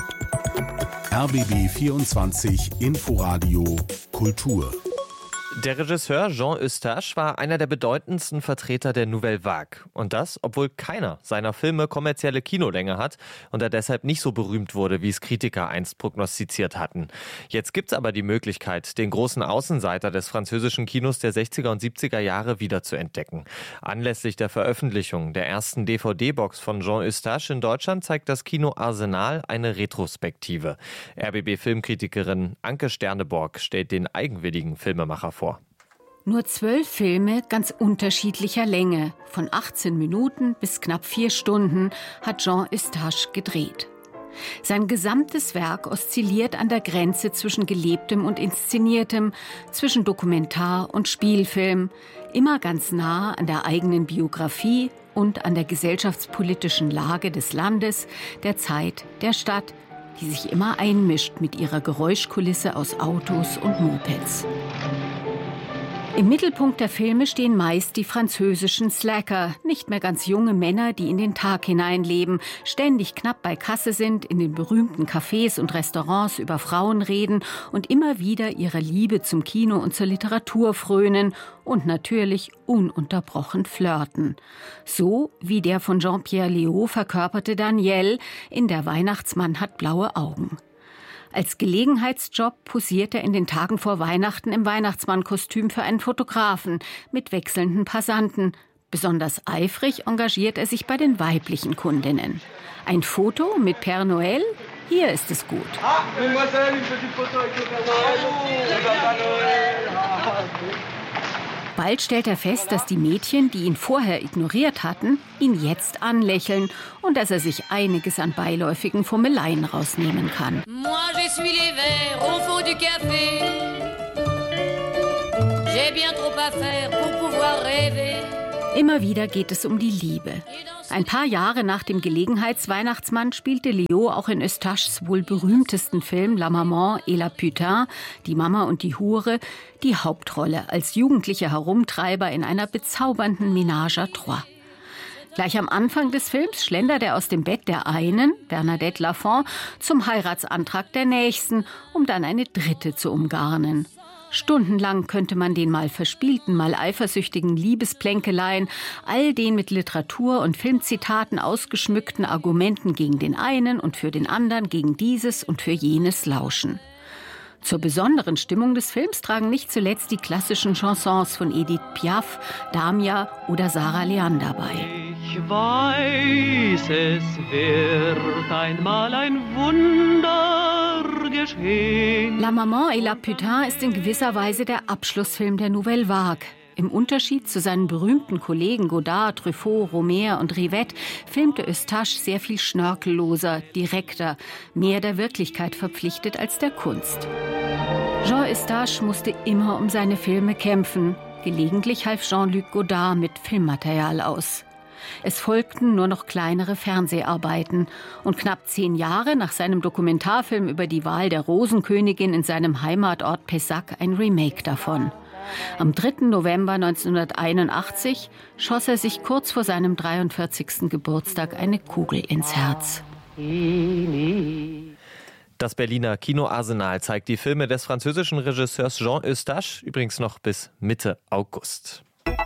RBB 24 Inforadio Kultur. Der Regisseur Jean Eustache war einer der bedeutendsten Vertreter der Nouvelle Vague. Und das, obwohl keiner seiner Filme kommerzielle Kinolänge hat und er deshalb nicht so berühmt wurde, wie es Kritiker einst prognostiziert hatten. Jetzt gibt's aber die Möglichkeit, den großen Außenseiter des französischen Kinos der 60er und 70er Jahre wiederzuentdecken. Anlässlich der Veröffentlichung der ersten DVD-Box von Jean Eustache in Deutschland zeigt das Kino Arsenal eine Retrospektive. RBB-Filmkritikerin Anke Sterneborg stellt den eigenwilligen Filmemacher vor. Nur 12 Filme ganz unterschiedlicher Länge, von 18 Minuten bis knapp 4 Stunden, hat Jean Eustache gedreht. Sein gesamtes Werk oszilliert an der Grenze zwischen Gelebtem und Inszeniertem, zwischen Dokumentar- und Spielfilm, immer ganz nah an der eigenen Biografie und an der gesellschaftspolitischen Lage des Landes, der Zeit, der Stadt, die sich immer einmischt mit ihrer Geräuschkulisse aus Autos und Mopeds. Im Mittelpunkt der Filme stehen meist die französischen Slacker, nicht mehr ganz junge Männer, die in den Tag hineinleben, ständig knapp bei Kasse sind, in den berühmten Cafés und Restaurants über Frauen reden und immer wieder ihrer Liebe zum Kino und zur Literatur frönen und natürlich ununterbrochen flirten. So wie der von Jean-Pierre Léaud verkörperte Daniel in Der Weihnachtsmann hat blaue Augen. Als Gelegenheitsjob posiert er in den Tagen vor Weihnachten im Weihnachtsmannkostüm für einen Fotografen mit wechselnden Passanten. Besonders eifrig engagiert er sich bei den weiblichen Kundinnen. Ein Foto mit Père Noël? Hier ist es gut. Bald stellt er fest, dass die Mädchen, die ihn vorher ignoriert hatten, ihn jetzt anlächeln und dass er sich einiges an beiläufigen Fummeleien rausnehmen kann. Moi, j'essuie les verres au fond du café. J'ai bien trop à faire pour pouvoir rêver. Immer wieder geht es um die Liebe. Ein paar Jahre nach dem Gelegenheitsweihnachtsmann spielte Leo auch in Eustaches wohl berühmtesten Film La Maman et la Putain, die Mama und die Hure, die Hauptrolle als jugendlicher Herumtreiber in einer bezaubernden Ménage à trois. Gleich am Anfang des Films schlendert er aus dem Bett der einen, Bernadette Lafont, zum Heiratsantrag der nächsten, um dann eine dritte zu umgarnen. Stundenlang könnte man den mal verspielten, mal eifersüchtigen Liebesplänkeleien, all den mit Literatur- und Filmzitaten ausgeschmückten Argumenten gegen den einen und für den anderen, gegen dieses und für jenes lauschen. Zur besonderen Stimmung des Films tragen nicht zuletzt die klassischen Chansons von Edith Piaf, Damia oder Sarah Leander bei. Ich weiß, es wird einmal ein Wunder geschehen. La Maman et la Putain ist in gewisser Weise der Abschlussfilm der Nouvelle Vague. Im Unterschied zu seinen berühmten Kollegen Godard, Truffaut, Romer und Rivette filmte Eustache sehr viel schnörkelloser, direkter, mehr der Wirklichkeit verpflichtet als der Kunst. Jean Eustache musste immer um seine Filme kämpfen. Gelegentlich half Jean-Luc Godard mit Filmmaterial aus. Es folgten nur noch kleinere Fernseharbeiten. Und knapp 10 Jahre nach seinem Dokumentarfilm über die Wahl der Rosenkönigin in seinem Heimatort Pessac ein Remake davon. Am 3. November 1981 schoss er sich kurz vor seinem 43. Geburtstag eine Kugel ins Herz. Das Berliner Kinoarsenal zeigt die Filme des französischen Regisseurs Jean Eustache übrigens noch bis Mitte August.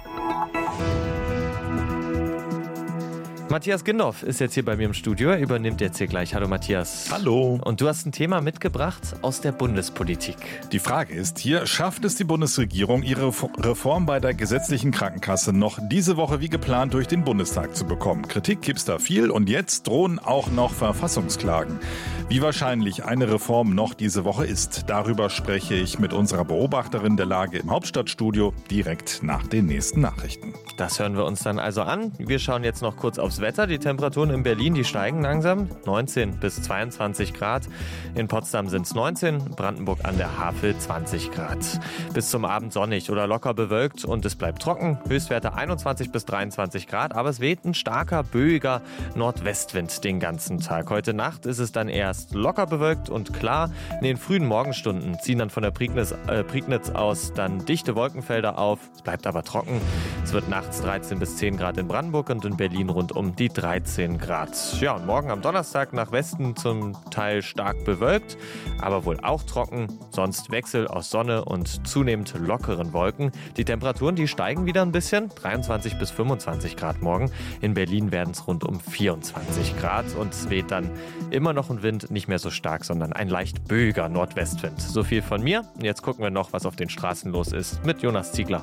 Matthias Gindorf ist jetzt hier bei mir im Studio. Er übernimmt jetzt hier gleich. Hallo Matthias. Hallo. Und du hast ein Thema mitgebracht aus der Bundespolitik. Die Frage ist hier, schafft es die Bundesregierung, ihre Reform bei der gesetzlichen Krankenkasse noch diese Woche wie geplant durch den Bundestag zu bekommen? Kritik gibt's da viel und jetzt drohen auch noch Verfassungsklagen. Wie wahrscheinlich eine Reform noch diese Woche ist, darüber spreche ich mit unserer Beobachterin der Lage im Hauptstadtstudio direkt nach den nächsten Nachrichten. Das hören wir uns dann also an. Wir schauen jetzt noch kurz aufs Wetter. Die Temperaturen in Berlin, die steigen langsam. 19 bis 22 Grad. In Potsdam sind es 19, Brandenburg an der Havel 20 Grad. Bis zum Abend sonnig oder locker bewölkt und es bleibt trocken. Höchstwerte 21 bis 23 Grad, aber es weht ein starker, böiger Nordwestwind den ganzen Tag. Heute Nacht ist es dann erst locker bewölkt und klar. In den frühen Morgenstunden ziehen dann von der Prignitz aus dann dichte Wolkenfelder auf. Es bleibt aber trocken. Es wird nachts 13 bis 10 Grad in Brandenburg und in Berlin rund um die 13 Grad. Ja, und morgen am Donnerstag nach Westen zum Teil stark bewölkt, aber wohl auch trocken. Sonst Wechsel aus Sonne und zunehmend lockeren Wolken. Die Temperaturen, die steigen wieder ein bisschen. 23 bis 25 Grad morgen. In Berlin werden es rund um 24 Grad und es weht dann immer noch ein Wind, nicht mehr so stark, sondern ein leicht böiger Nordwestwind. So viel von mir. Jetzt gucken wir noch, was auf den Straßen los ist mit Jonas Ziegler.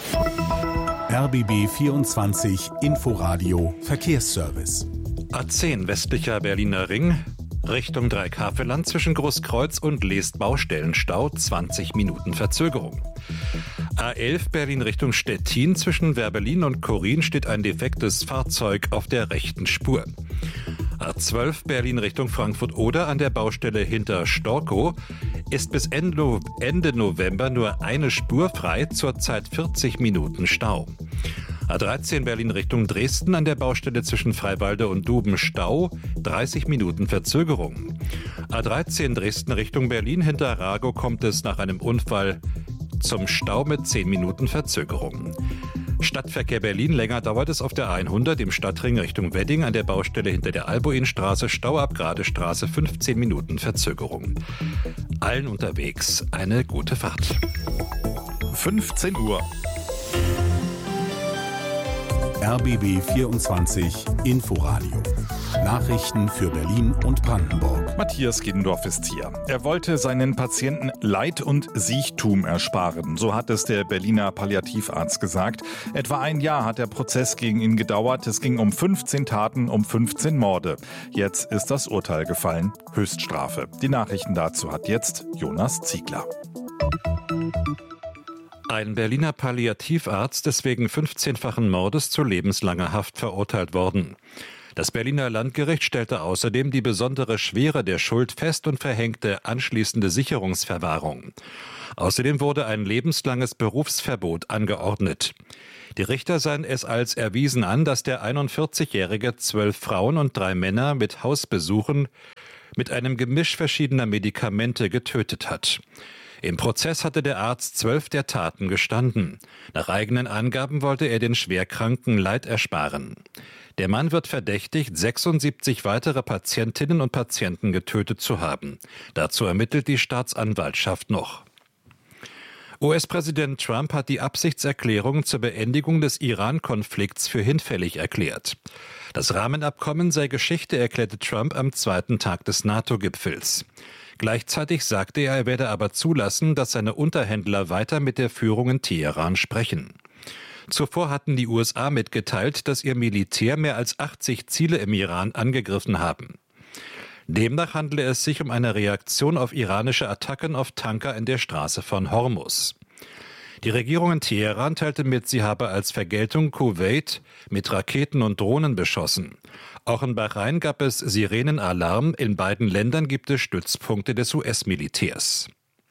RBB 24 Inforadio Verkehrsservice. A10 westlicher Berliner Ring, Richtung Dreieckhavelland zwischen Großkreuz und Leest Baustellenstau, 20 Minuten Verzögerung. A11 Berlin Richtung Stettin zwischen Werbelin und Korin steht ein defektes Fahrzeug auf der rechten Spur. A12 Berlin Richtung Frankfurt-Oder an der Baustelle hinter Storkow ist bis Ende November nur eine Spur frei, zurzeit 40 Minuten Stau. A13 Berlin Richtung Dresden an der Baustelle zwischen Freiwalde und Duben Stau, 30 Minuten Verzögerung. A13 Dresden Richtung Berlin hinter Rago kommt es nach einem Unfall zum Stau mit 10 Minuten Verzögerung. Stadtverkehr Berlin, länger dauert es auf der 100 im Stadtring Richtung Wedding an der Baustelle hinter der Albuinstraße, Stau ab Gradestraße, 15 Minuten Verzögerung. Allen unterwegs eine gute Fahrt. 15 Uhr. RBB 24 Inforadio Nachrichten für Berlin und Brandenburg. Matthias Giddendorf ist hier. Er wollte seinen Patienten Leid und Siechtum ersparen. So hat es der Berliner Palliativarzt gesagt. Etwa ein Jahr hat der Prozess gegen ihn gedauert. Es ging um 15 Taten, um 15 Morde. Jetzt ist das Urteil gefallen. Höchststrafe. Die Nachrichten dazu hat jetzt Jonas Ziegler. Ein Berliner Palliativarzt ist wegen 15-fachen Mordes zu lebenslanger Haft verurteilt worden. Das Berliner Landgericht stellte außerdem die besondere Schwere der Schuld fest und verhängte anschließende Sicherungsverwahrung. Außerdem wurde ein lebenslanges Berufsverbot angeordnet. Die Richter sahen es als erwiesen an, dass der 41-Jährige 12 Frauen und 3 Männer mit Hausbesuchen mit einem Gemisch verschiedener Medikamente getötet hat. Im Prozess hatte der Arzt 12 der Taten gestanden. Nach eigenen Angaben wollte er den Schwerkranken Leid ersparen. Der Mann wird verdächtigt, 76 weitere Patientinnen und Patienten getötet zu haben. Dazu ermittelt die Staatsanwaltschaft noch. US-Präsident Trump hat die Absichtserklärung zur Beendigung des Iran-Konflikts für hinfällig erklärt. Das Rahmenabkommen sei Geschichte, erklärte Trump am zweiten Tag des NATO-Gipfels. Gleichzeitig sagte er werde aber zulassen, dass seine Unterhändler weiter mit der Führung in Teheran sprechen. Zuvor hatten die USA mitgeteilt, dass ihr Militär mehr als 80 Ziele im Iran angegriffen haben. Demnach handele es sich um eine Reaktion auf iranische Attacken auf Tanker in der Straße von Hormuz. Die Regierung in Teheran teilte mit, sie habe als Vergeltung Kuwait mit Raketen und Drohnen beschossen. Auch in Bahrain gab es Sirenenalarm. In beiden Ländern gibt es Stützpunkte des US-Militärs.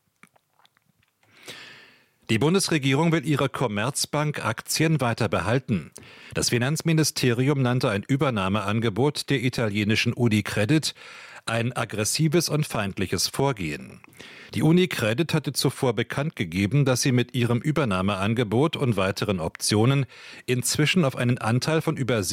Die Bundesregierung will ihre Commerzbank-Aktien weiter behalten. Das Finanzministerium nannte ein Übernahmeangebot der italienischen UniCredit ein aggressives und feindliches Vorgehen. Die UniCredit hatte zuvor bekannt gegeben, dass sie mit ihrem Übernahmeangebot und weiteren Optionen inzwischen auf einen Anteil von über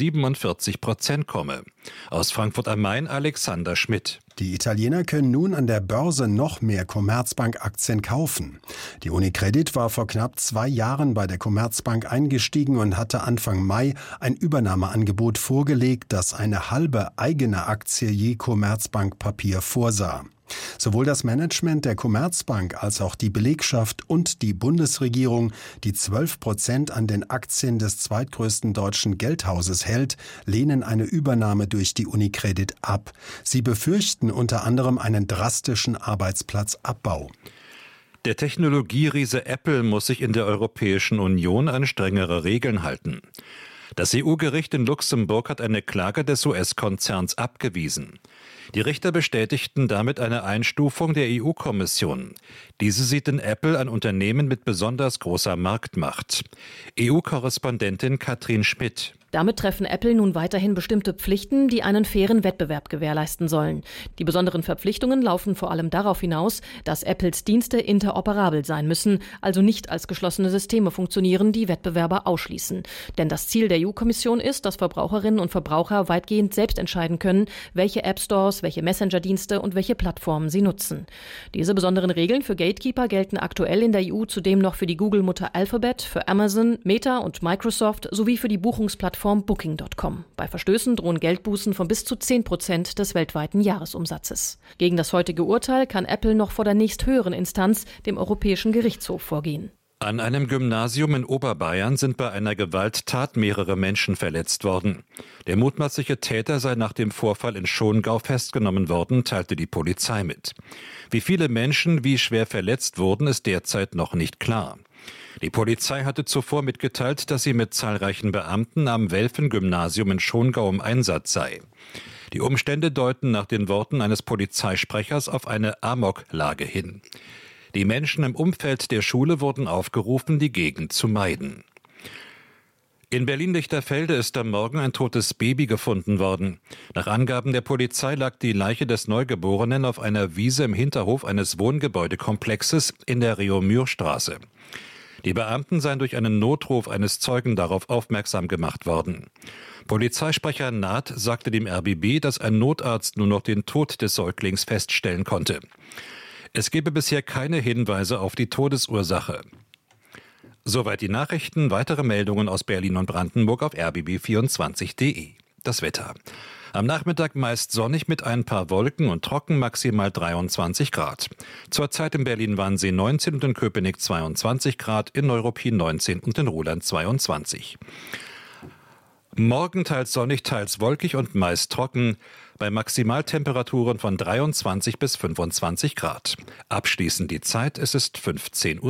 47% komme. Aus Frankfurt am Main Alexander Schmidt. Die Italiener können nun an der Börse noch mehr Commerzbank-Aktien kaufen. Die UniCredit war vor knapp 2 Jahren bei der Commerzbank eingestiegen und hatte Anfang Mai ein Übernahmeangebot vorgelegt, das eine halbe eigene Aktie je Commerzbank-Papier vorsah. Sowohl das Management der Commerzbank als auch die Belegschaft und die Bundesregierung, die 12% an den Aktien des zweitgrößten deutschen Geldhauses hält, lehnen eine Übernahme durch die UniCredit ab. Sie befürchten unter anderem einen drastischen Arbeitsplatzabbau. Der Technologieriese Apple muss sich in der Europäischen Union an strengere Regeln halten. Das EU-Gericht in Luxemburg hat eine Klage des US-Konzerns abgewiesen. Die Richter bestätigten damit eine Einstufung der EU-Kommission. Diese sieht in Apple ein Unternehmen mit besonders großer Marktmacht. EU-Korrespondentin Katrin Schmidt. Damit treffen Apple nun weiterhin bestimmte Pflichten, die einen fairen Wettbewerb gewährleisten sollen. Die besonderen Verpflichtungen laufen vor allem darauf hinaus, dass Apples Dienste interoperabel sein müssen, also nicht als geschlossene Systeme funktionieren, die Wettbewerber ausschließen. Denn das Ziel der EU-Kommission ist, dass Verbraucherinnen und Verbraucher weitgehend selbst entscheiden können, welche App-Stores, welche Messenger-Dienste und welche Plattformen sie nutzen. Diese besonderen Regeln für Gatekeeper gelten aktuell in der EU zudem noch für die Google-Mutter Alphabet, für Amazon, Meta und Microsoft sowie für die Buchungsplattform Booking.com. Bei Verstößen drohen Geldbußen von bis zu 10% des weltweiten Jahresumsatzes. Gegen das heutige Urteil kann Apple noch vor der nächsthöheren Instanz, dem Europäischen Gerichtshof, vorgehen. An einem Gymnasium in Oberbayern sind bei einer Gewalttat mehrere Menschen verletzt worden. Der mutmaßliche Täter sei nach dem Vorfall in Schongau festgenommen worden, teilte die Polizei mit. Wie viele Menschen wie schwer verletzt wurden, ist derzeit noch nicht klar. Die Polizei hatte zuvor mitgeteilt, dass sie mit zahlreichen Beamten am Welfen-Gymnasium in Schongau im Einsatz sei. Die Umstände deuten nach den Worten eines Polizeisprechers auf eine Amoklage hin. Die Menschen im Umfeld der Schule wurden aufgerufen, die Gegend zu meiden. In Berlin-Lichterfelde ist am Morgen ein totes Baby gefunden worden. Nach Angaben der Polizei lag die Leiche des Neugeborenen auf einer Wiese im Hinterhof eines Wohngebäudekomplexes in der Reaumur-Straße. Die Beamten seien durch einen Notruf eines Zeugen darauf aufmerksam gemacht worden. Polizeisprecher Naht sagte dem RBB, dass ein Notarzt nur noch den Tod des Säuglings feststellen konnte. Es gebe bisher keine Hinweise auf die Todesursache. Soweit die Nachrichten. Weitere Meldungen aus Berlin und Brandenburg auf rbb24.de. Das Wetter. Am Nachmittag meist sonnig mit ein paar Wolken und trocken, maximal 23 Grad. Zurzeit in Berlin Wannsee 19 und in Köpenick 22 Grad, in Neuruppin 19 und in Roland 22. Morgen teils sonnig, teils wolkig und meist trocken, bei Maximaltemperaturen von 23 bis 25 Grad. Abschließend die Zeit, es ist 15:05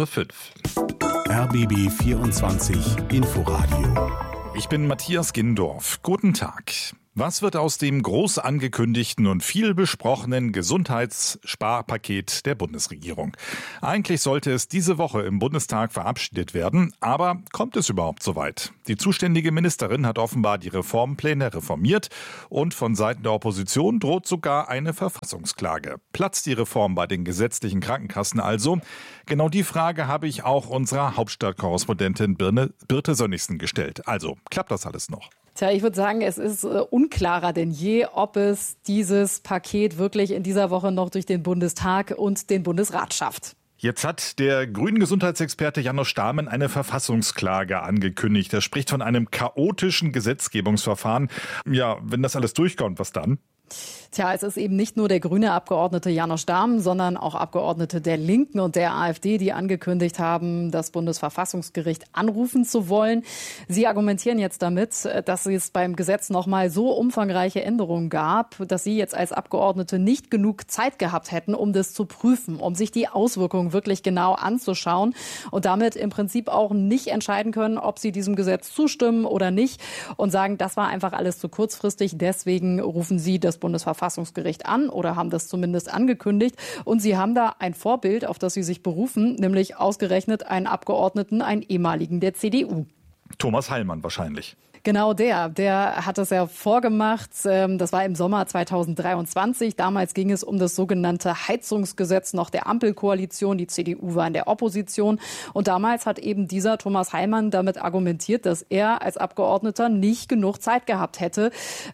Uhr. RBB 24 Inforadio. Ich bin Matthias Gindorf. Guten Tag. Was wird aus dem groß angekündigten und viel besprochenen Gesundheitssparpaket der Bundesregierung? Eigentlich sollte es diese Woche im Bundestag verabschiedet werden, aber kommt es überhaupt so weit? Die zuständige Ministerin hat offenbar die Reformpläne reformiert und von Seiten der Opposition droht sogar eine Verfassungsklage. Platzt die Reform bei den gesetzlichen Krankenkassen also? Genau die Frage habe ich auch unserer Hauptstadtkorrespondentin Birte Sönnigsen gestellt. Also, klappt das alles noch? Tja, ich würde sagen, es ist unklarer denn je, ob es dieses Paket wirklich in dieser Woche noch durch den Bundestag und den Bundesrat schafft. Jetzt hat der grünen Gesundheitsexperte Janosch Stamen eine Verfassungsklage angekündigt. Er spricht von einem chaotischen Gesetzgebungsverfahren. Ja, wenn das alles durchkommt, was dann? Tja, es ist eben nicht nur der grüne Abgeordnete Janosch Stamen, sondern auch Abgeordnete der Linken und der AfD, die angekündigt haben, das Bundesverfassungsgericht anrufen zu wollen. Sie argumentieren jetzt damit, dass es beim Gesetz nochmal so umfangreiche Änderungen gab, dass sie jetzt als Abgeordnete nicht genug Zeit gehabt hätten, um das zu prüfen, um sich die Auswirkungen wirklich genau anzuschauen und damit im Prinzip auch nicht entscheiden können, ob sie diesem Gesetz zustimmen oder nicht und sagen, das war einfach alles zu kurzfristig. Deswegen rufen sie das Bundesverfassungsgericht an oder haben das zumindest angekündigt. Und sie haben da ein Vorbild, auf das sie sich berufen, nämlich ausgerechnet einen Abgeordneten, einen ehemaligen der CDU. Thomas Heilmann wahrscheinlich. Genau der hat das ja vorgemacht. Das war im Sommer 2023. Damals ging es um das sogenannte Heizungsgesetz noch der Ampelkoalition. Die CDU war in der Opposition. Und damals hat eben dieser Thomas Heilmann damit argumentiert, dass er als Abgeordneter nicht genug Zeit gehabt hätte,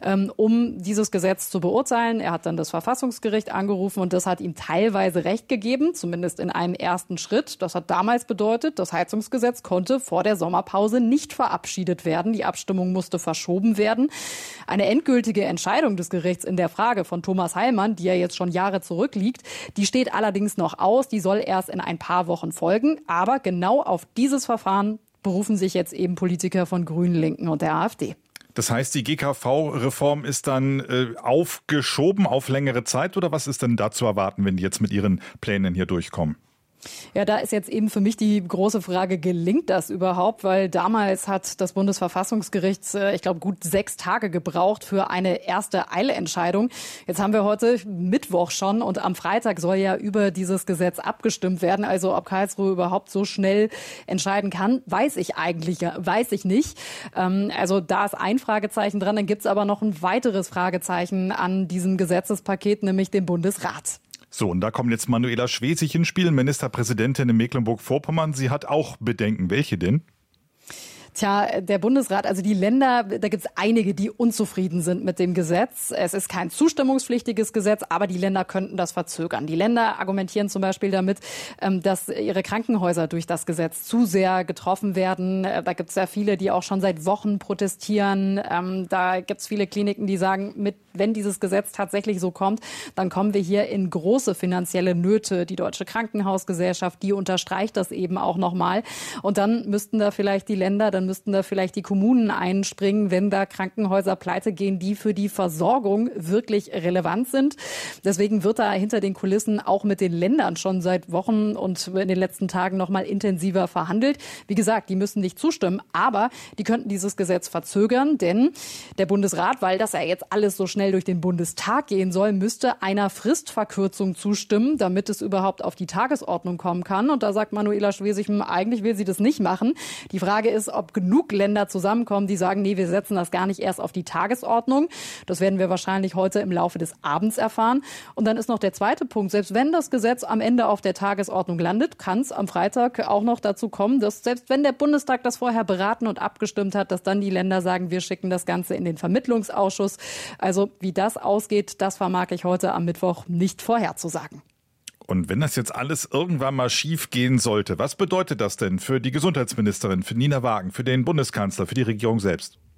um dieses Gesetz zu beurteilen. Er hat dann das Verfassungsgericht angerufen und das hat ihm teilweise Recht gegeben, zumindest in einem ersten Schritt. Das hat damals bedeutet, das Heizungsgesetz konnte vor der Sommerpause nicht verabschiedet werden. Die Abstimmung musste verschoben werden. Eine endgültige Entscheidung des Gerichts in der Frage von Thomas Heilmann, die ja jetzt schon Jahre zurückliegt, die steht allerdings noch aus. Die soll erst in ein paar Wochen folgen. Aber genau auf dieses Verfahren berufen sich jetzt eben Politiker von Grünen, Linken und der AfD. Das heißt, die GKV-Reform ist dann aufgeschoben auf längere Zeit oder was ist denn da zu erwarten, wenn die jetzt mit ihren Plänen hier durchkommen? Ja, da ist jetzt eben für mich die große Frage, gelingt das überhaupt? Weil damals hat das Bundesverfassungsgericht, ich glaube, gut 6 Tage gebraucht für eine erste Eilentscheidung. Jetzt haben wir heute Mittwoch schon und am Freitag soll ja über dieses Gesetz abgestimmt werden. Also ob Karlsruhe überhaupt so schnell entscheiden kann, weiß ich nicht. Also da ist ein Fragezeichen dran. Dann gibt es aber noch ein weiteres Fragezeichen an diesem Gesetzespaket, nämlich den Bundesrat. So, und da kommt jetzt Manuela Schwesig ins Spiel, Ministerpräsidentin in Mecklenburg-Vorpommern. Sie hat auch Bedenken. Welche denn? Tja, der Bundesrat, also die Länder, da gibt es einige, die unzufrieden sind mit dem Gesetz. Es ist kein zustimmungspflichtiges Gesetz, aber die Länder könnten das verzögern. Die Länder argumentieren zum Beispiel damit, dass ihre Krankenhäuser durch das Gesetz zu sehr getroffen werden. Da gibt es ja viele, die auch schon seit Wochen protestieren. Da gibt es viele Kliniken, die sagen, wenn dieses Gesetz tatsächlich so kommt, dann kommen wir hier in große finanzielle Nöte. Die Deutsche Krankenhausgesellschaft, die unterstreicht das eben auch nochmal. Und dann müssten da vielleicht die Länder, dann müssten da vielleicht die Kommunen einspringen, wenn da Krankenhäuser pleite gehen, die für die Versorgung wirklich relevant sind. Deswegen wird da hinter den Kulissen auch mit den Ländern schon seit Wochen und in den letzten Tagen noch mal intensiver verhandelt. Wie gesagt, die müssen nicht zustimmen, aber die könnten dieses Gesetz verzögern, denn der Bundesrat, weil das ja jetzt alles so schnell durch den Bundestag gehen soll, müsste einer Fristverkürzung zustimmen, damit es überhaupt auf die Tagesordnung kommen kann. Und da sagt Manuela Schwesig, eigentlich will sie das nicht machen. Die Frage ist, ob genug Länder zusammenkommen, die sagen, nee, wir setzen das gar nicht erst auf die Tagesordnung. Das werden wir wahrscheinlich heute im Laufe des Abends erfahren. Und dann ist noch der zweite Punkt. Selbst wenn das Gesetz am Ende auf der Tagesordnung landet, kann es am Freitag auch noch dazu kommen, dass selbst wenn der Bundestag das vorher beraten und abgestimmt hat, dass dann die Länder sagen, wir schicken das Ganze in den Vermittlungsausschuss. Also wie das ausgeht, das vermag ich heute am Mittwoch nicht vorherzusagen. Und wenn das jetzt alles irgendwann mal schief gehen sollte, was bedeutet das denn für die Gesundheitsministerin, für Nina Wagen, für den Bundeskanzler, für die Regierung selbst?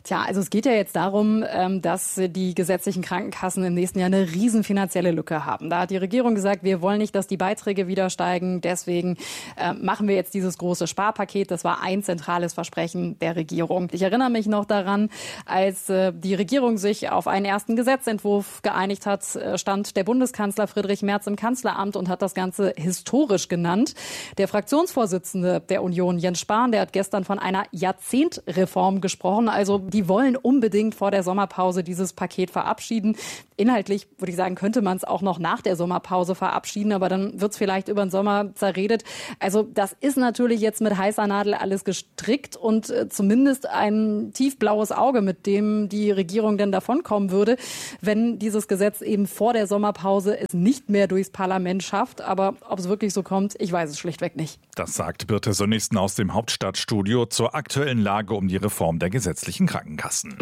Tja, also es geht ja jetzt darum, dass die gesetzlichen Krankenkassen im nächsten Jahr eine riesen finanzielle Lücke haben. Da hat die Regierung gesagt, wir wollen nicht, dass die Beiträge wieder steigen. Deswegen machen wir jetzt dieses große Sparpaket. Das war ein zentrales Versprechen der Regierung. Ich erinnere mich noch daran, als die Regierung sich auf einen ersten Gesetzentwurf geeinigt hat, stand der Bundeskanzler Friedrich Merz im Kanzleramt und hat das Ganze historisch genannt. Der Fraktionsvorsitzende der Union, Jens Spahn, der hat gestern von einer Jahrzehntreform gesprochen. Also die wollen unbedingt vor der Sommerpause dieses Paket verabschieden. Inhaltlich würde ich sagen, könnte man es auch noch nach der Sommerpause verabschieden, aber dann wird es vielleicht über den Sommer zerredet. Also das ist natürlich jetzt mit heißer Nadel alles gestrickt und zumindest ein tiefblaues Auge, mit dem die Regierung denn davonkommen würde, wenn dieses Gesetz eben vor der Sommerpause es nicht mehr durchs Parlament schafft. Aber ob es wirklich so kommt, ich weiß es schlichtweg nicht. Das sagt Birte Sönnigsen aus dem Hauptstadtstudio zur aktuellen Lage um die Reform der gesetzlichen Krankenkassen.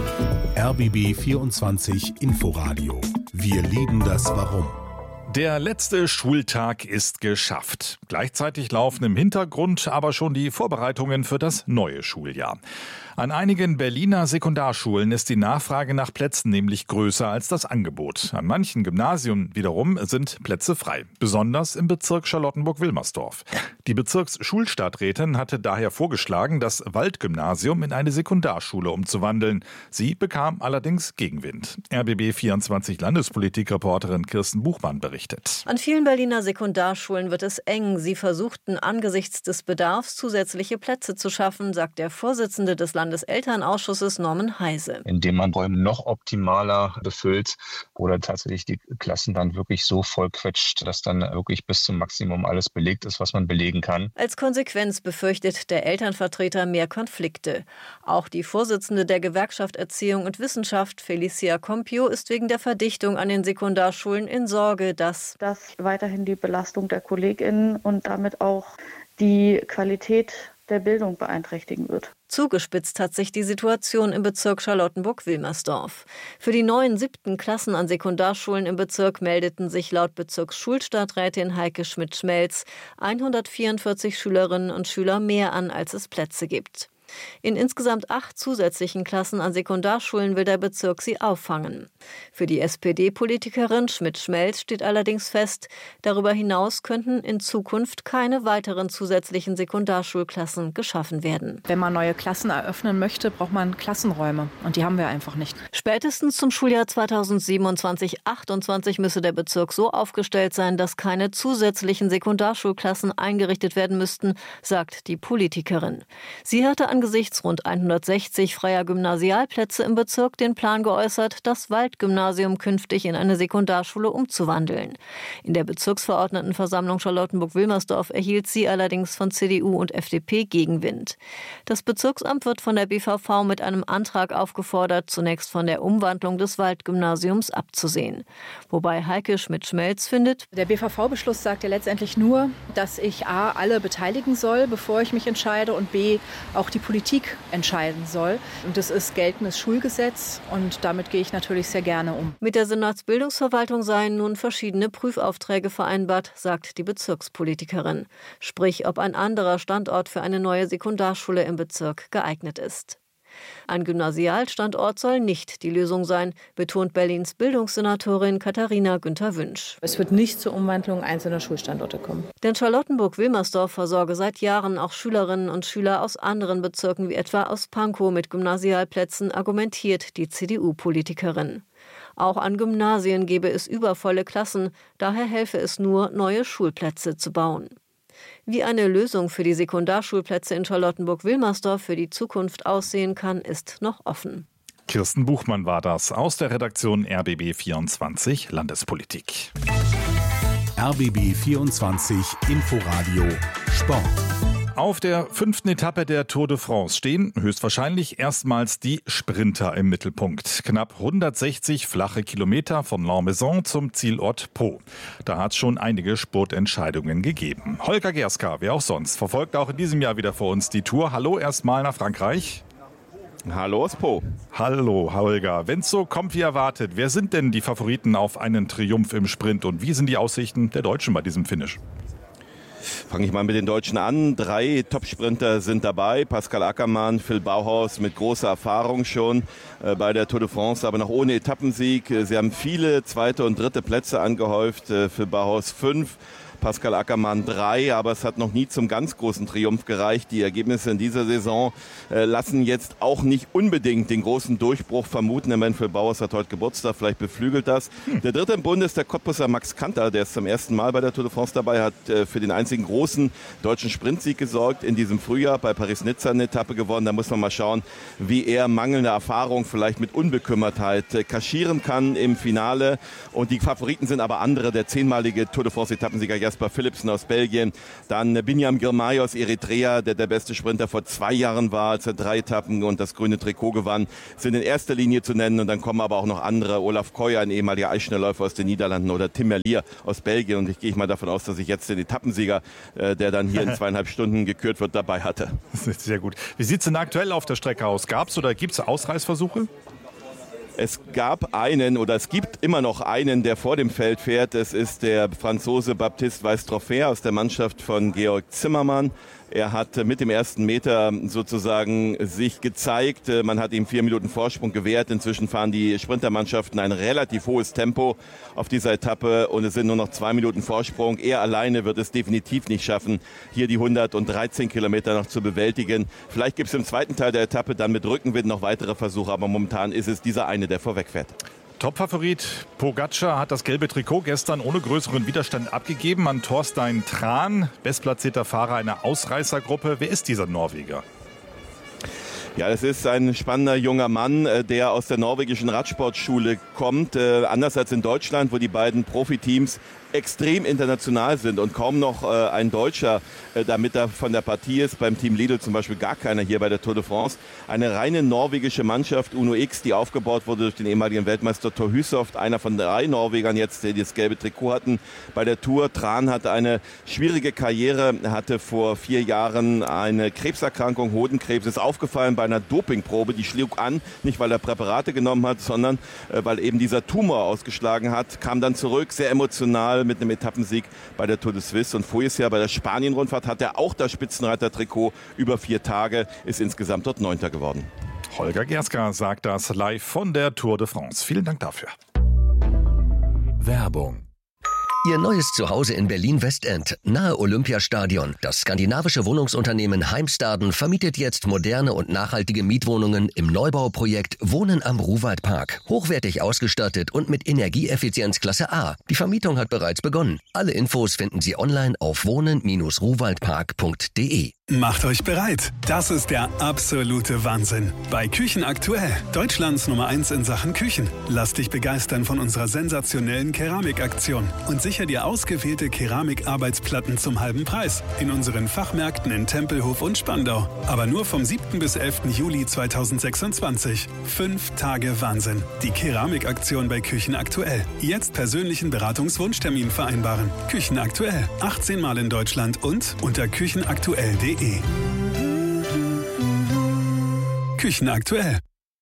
RBB 24 Inforadio. Wir lieben das Warum. Der letzte Schultag ist geschafft. Gleichzeitig laufen im Hintergrund aber schon die Vorbereitungen für das neue Schuljahr. An einigen Berliner Sekundarschulen ist die Nachfrage nach Plätzen nämlich größer als das Angebot. An manchen Gymnasien wiederum sind Plätze frei, besonders im Bezirk Charlottenburg-Wilmersdorf. Die Bezirksschulstadträtin hatte daher vorgeschlagen, das Waldgymnasium in eine Sekundarschule umzuwandeln. Sie bekam allerdings Gegenwind. RBB24 Landespolitik-Reporterin Kirsten Buchmann berichtet. An vielen Berliner Sekundarschulen wird es eng. Sie versuchten angesichts des Bedarfs zusätzliche Plätze zu schaffen, sagt der Vorsitzende des Landeselternausschusses Norman Heise. Indem man Räume noch optimaler befüllt oder tatsächlich die Klassen dann wirklich so vollquetscht, dass dann wirklich bis zum Maximum alles belegt ist, was man belegen kann. Als Konsequenz befürchtet der Elternvertreter mehr Konflikte. Auch die Vorsitzende der Gewerkschaft Erziehung und Wissenschaft, Felicia Compio, ist wegen der Verdichtung an den Sekundarschulen in Sorge, dass weiterhin die Belastung der KollegInnen und damit auch die Qualität der Bildung beeinträchtigen wird. Zugespitzt hat sich die Situation im Bezirk Charlottenburg-Wilmersdorf. Für die neuen 7. Klassen an Sekundarschulen im Bezirk meldeten sich laut Bezirksschulstadträtin Heike Schmidt-Schmelz 144 Schülerinnen und Schüler mehr an, als es Plätze gibt. In insgesamt 8 zusätzlichen Klassen an Sekundarschulen will der Bezirk sie auffangen. Für die SPD-Politikerin Schmidt-Schmelz steht allerdings fest, darüber hinaus könnten in Zukunft keine weiteren zusätzlichen Sekundarschulklassen geschaffen werden. Wenn man neue Klassen eröffnen möchte, braucht man Klassenräume und die haben wir einfach nicht. Spätestens zum Schuljahr 2027/28 müsse der Bezirk so aufgestellt sein, dass keine zusätzlichen Sekundarschulklassen eingerichtet werden müssten, sagt die Politikerin. Sie hatte angesichts rund 160 freier Gymnasialplätze im Bezirk den Plan geäußert, das Waldgymnasium künftig in eine Sekundarschule umzuwandeln. In der Bezirksverordnetenversammlung Charlottenburg-Wilmersdorf erhielt sie allerdings von CDU und FDP Gegenwind. Das Bezirksamt wird von der BVV mit einem Antrag aufgefordert, zunächst von der Umwandlung des Waldgymnasiums abzusehen. Wobei Heike Schmidt-Schmelz findet, der BVV-Beschluss sagt ja letztendlich nur, dass ich A, alle beteiligen soll, bevor ich mich entscheide, und B, auch die Politik entscheiden soll. Und das ist geltendes Schulgesetz und damit gehe ich natürlich sehr gerne um. Mit der Senatsbildungsverwaltung seien nun verschiedene Prüfaufträge vereinbart, sagt die Bezirkspolitikerin. Sprich, ob ein anderer Standort für eine neue Sekundarschule im Bezirk geeignet ist. Ein Gymnasialstandort soll nicht die Lösung sein, betont Berlins Bildungssenatorin Katharina Günther-Wünsch. Es wird nicht zur Umwandlung einzelner Schulstandorte kommen. Denn Charlottenburg-Wilmersdorf versorge seit Jahren auch Schülerinnen und Schüler aus anderen Bezirken, wie etwa aus Pankow, mit Gymnasialplätzen, argumentiert die CDU-Politikerin. Auch an Gymnasien gebe es übervolle Klassen, daher helfe es nur, neue Schulplätze zu bauen. Wie eine Lösung für die Sekundarschulplätze in Charlottenburg-Wilmersdorf für die Zukunft aussehen kann, ist noch offen. Kirsten Buchmann war das aus der Redaktion RBB24 Landespolitik. RBB24 Inforadio Sport. Auf der 5. Etappe der Tour de France stehen höchstwahrscheinlich erstmals die Sprinter im Mittelpunkt. Knapp 160 flache Kilometer von Lannemezan zum Zielort Pau. Da hat es schon einige Spurtentscheidungen gegeben. Holger Gerska, wer auch sonst, verfolgt auch in diesem Jahr wieder für uns die Tour. Hallo erstmal nach Frankreich. Hallo aus Po. Hallo Holger, wenn es so kommt wie erwartet, wer sind denn die Favoriten auf einen Triumph im Sprint und wie sind die Aussichten der Deutschen bei diesem Finish? Fange ich mal mit den Deutschen an. 3 Top-Sprinter sind dabei. Pascal Ackermann, Phil Bauhaus mit großer Erfahrung schon bei der Tour de France, aber noch ohne Etappensieg. Sie haben viele 2. und 3. Plätze angehäuft. Phil Bauhaus 5. Pascal Ackermann 3, aber es hat noch nie zum ganz großen Triumph gereicht. Die Ergebnisse in dieser Saison lassen jetzt auch nicht unbedingt den großen Durchbruch vermuten. Der Mann Phil Bauhaus hat heute Geburtstag, vielleicht beflügelt das. Der 3. im Bunde ist der Cottbusser Max Kanter, der ist zum ersten Mal bei der Tour de France dabei, hat für den einzigen großen deutschen Sprintsieg gesorgt in diesem Frühjahr, bei Paris-Nizza eine Etappe gewonnen. Da muss man mal schauen, wie er mangelnde Erfahrung vielleicht mit Unbekümmertheit kaschieren kann im Finale. Und die Favoriten sind aber andere, der 10-malige Tour de France-Etappensieger Jasper Philipsen aus Belgien, dann Binyam Girmay aus Eritrea, der beste Sprinter vor 2 Jahren war, als er 3 Etappen und das grüne Trikot gewann, sind in erster Linie zu nennen. Und dann kommen aber auch noch andere, Olaf Koy, ein ehemaliger Eisschnellläufer aus den Niederlanden, oder Tim Merlier aus Belgien. Und ich gehe mal davon aus, dass ich jetzt den Etappensieger, der dann hier in 2,5 Stunden gekürt wird, dabei hatte. Das ist sehr gut. Wie sieht es denn aktuell auf der Strecke aus? Gab es oder gibt es Ausreißversuche? Es gab einen oder es gibt immer noch einen, der vor dem Feld fährt. Es ist der Franzose Baptiste Weiss-Troffer aus der Mannschaft von Georg Zimmermann. Er hat mit dem ersten Meter sozusagen sich gezeigt. Man hat ihm 4 Minuten Vorsprung gewährt. Inzwischen fahren die Sprintermannschaften ein relativ hohes Tempo auf dieser Etappe und es sind nur noch 2 Minuten Vorsprung. Er alleine wird es definitiv nicht schaffen, hier die 113 Kilometer noch zu bewältigen. Vielleicht gibt es im zweiten Teil der Etappe dann mit Rückenwind noch weitere Versuche, aber momentan ist es dieser eine, der vorwegfährt. Topfavorit Pogacar hat das gelbe Trikot gestern ohne größeren Widerstand abgegeben an Thorstein Tran, bestplatzierter Fahrer einer Ausreißergruppe. Wer ist dieser Norweger? Ja, das ist ein spannender junger Mann, der aus der norwegischen Radsportschule kommt. Anders als in Deutschland, wo die beiden Profiteams extrem international sind und kaum noch ein Deutscher damit er von der Partie ist. Beim Team Lidl zum Beispiel gar keiner hier bei der Tour de France. Eine reine norwegische Mannschaft, Uno X, die aufgebaut wurde durch den ehemaligen Weltmeister Thor Hushovd, einer von 3 Norwegern jetzt, die das gelbe Trikot hatten bei der Tour. Tran hatte eine schwierige Karriere, hatte vor 4 Jahren eine Krebserkrankung, Hodenkrebs, ist aufgefallen bei einer Dopingprobe, die schlug an, nicht weil er Präparate genommen hat, sondern weil eben dieser Tumor ausgeschlagen hat, kam dann zurück, sehr emotional mit einem Etappensieg bei der Tour de Suisse und voriges Jahr bei der Spanien-Rundfahrt hat er auch das Spitzenreiter-Trikot über 4 Tage, ist insgesamt dort 9. geworden. Holger Gerska sagt das live von der Tour de France. Vielen Dank dafür. Werbung. Ihr neues Zuhause in Berlin-Westend, nahe Olympiastadion. Das skandinavische Wohnungsunternehmen Heimstaden vermietet jetzt moderne und nachhaltige Mietwohnungen im Neubauprojekt Wohnen am Ruwaldpark. Hochwertig ausgestattet und mit Energieeffizienz Klasse A. Die Vermietung hat bereits begonnen. Alle Infos finden Sie online auf wohnen-ruwaldpark.de. Macht euch bereit. Das ist der absolute Wahnsinn. Bei Küchen aktuell. Deutschlands Nummer 1 in Sachen Küchen. Lass dich begeistern von unserer sensationellen Keramikaktion und sicher dir ausgewählte Keramikarbeitsplatten zum halben Preis. In unseren Fachmärkten in Tempelhof und Spandau. Aber nur vom 7. bis 11. Juli 2026. 5 Tage Wahnsinn. Die Keramikaktion bei Küchen aktuell. Jetzt persönlichen Beratungswunschtermin vereinbaren. Küchen aktuell. 18 Mal in Deutschland und unter küchenaktuell.de. Küchen aktuell.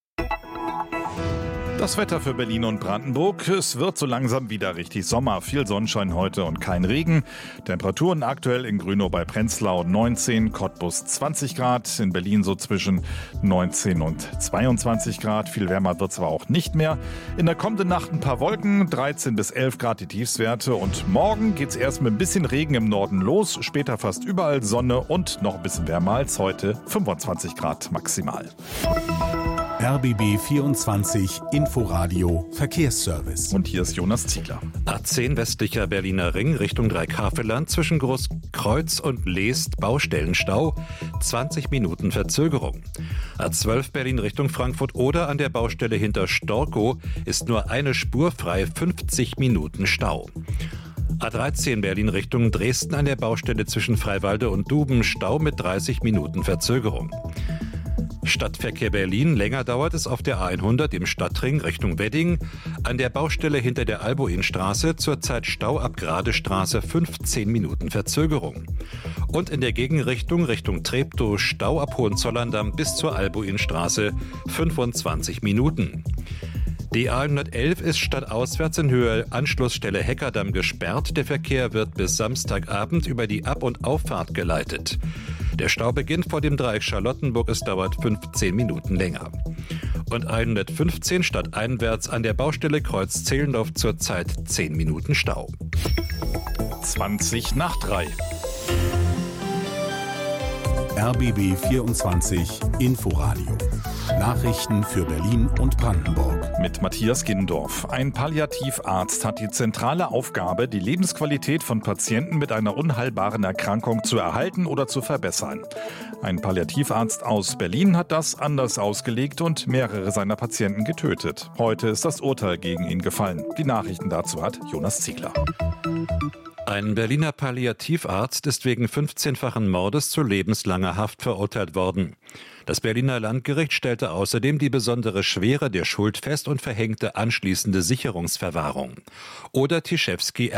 Das Wetter für Berlin und Brandenburg. Es wird so langsam wieder richtig Sommer. Viel Sonnenschein heute und kein Regen. Temperaturen aktuell in Grünow bei Prenzlau 19, Cottbus 20 Grad. In Berlin so zwischen 19 und 22 Grad. Viel wärmer wird es aber auch nicht mehr. In der kommenden Nacht ein paar Wolken, 13 bis 11 Grad die Tiefstwerte. Und morgen geht es erst mit ein bisschen Regen im Norden los. Später fast überall Sonne und noch ein bisschen wärmer als heute. 25 Grad maximal. RBB 24 Inforadio Verkehrsservice. Und hier ist Jonas Ziegler. A10 westlicher Berliner Ring Richtung Dreikafelland zwischen Großkreuz und Leest Baustellenstau. 20 Minuten Verzögerung. A12 Berlin Richtung Frankfurt oder an der Baustelle hinter Storkow ist nur eine Spur frei, 50 Minuten Stau. A13 Berlin Richtung Dresden an der Baustelle zwischen Freiwalde und Duben Stau mit 30 Minuten Verzögerung. Stadtverkehr Berlin. Länger dauert es auf der A100 im Stadtring Richtung Wedding. An der Baustelle hinter der Albuinstraße zurzeit Stau ab Gradestraße 15 Minuten Verzögerung. Und in der Gegenrichtung Richtung Treptow Stau ab Hohenzollern-Damm bis zur Albuinstraße 25 Minuten. Die A111 ist stadtauswärts in Höhe Anschlussstelle Heckerdamm gesperrt. Der Verkehr wird bis Samstagabend über die Ab- und Auffahrt geleitet. Der Stau beginnt vor dem Dreieck Charlottenburg. Es dauert 15 Minuten länger. Und 115 stadteinwärts an der Baustelle Kreuz Zehlendorf zurzeit 10 Minuten Stau. 2:20. RBB 24 Inforadio. Nachrichten für Berlin und Brandenburg. Mit Matthias Gindorf. Ein Palliativarzt hat die zentrale Aufgabe, die Lebensqualität von Patienten mit einer unheilbaren Erkrankung zu erhalten oder zu verbessern. Ein Palliativarzt aus Berlin hat das anders ausgelegt und mehrere seiner Patienten getötet. Heute ist das Urteil gegen ihn gefallen. Die Nachrichten dazu hat Jonas Ziegler. Ein Berliner Palliativarzt ist wegen 15-fachen Mordes zu lebenslanger Haft verurteilt worden. Das Berliner Landgericht stellte außerdem die besondere Schwere der Schuld fest und verhängte anschließende Sicherungsverwahrung. Oder Tischewski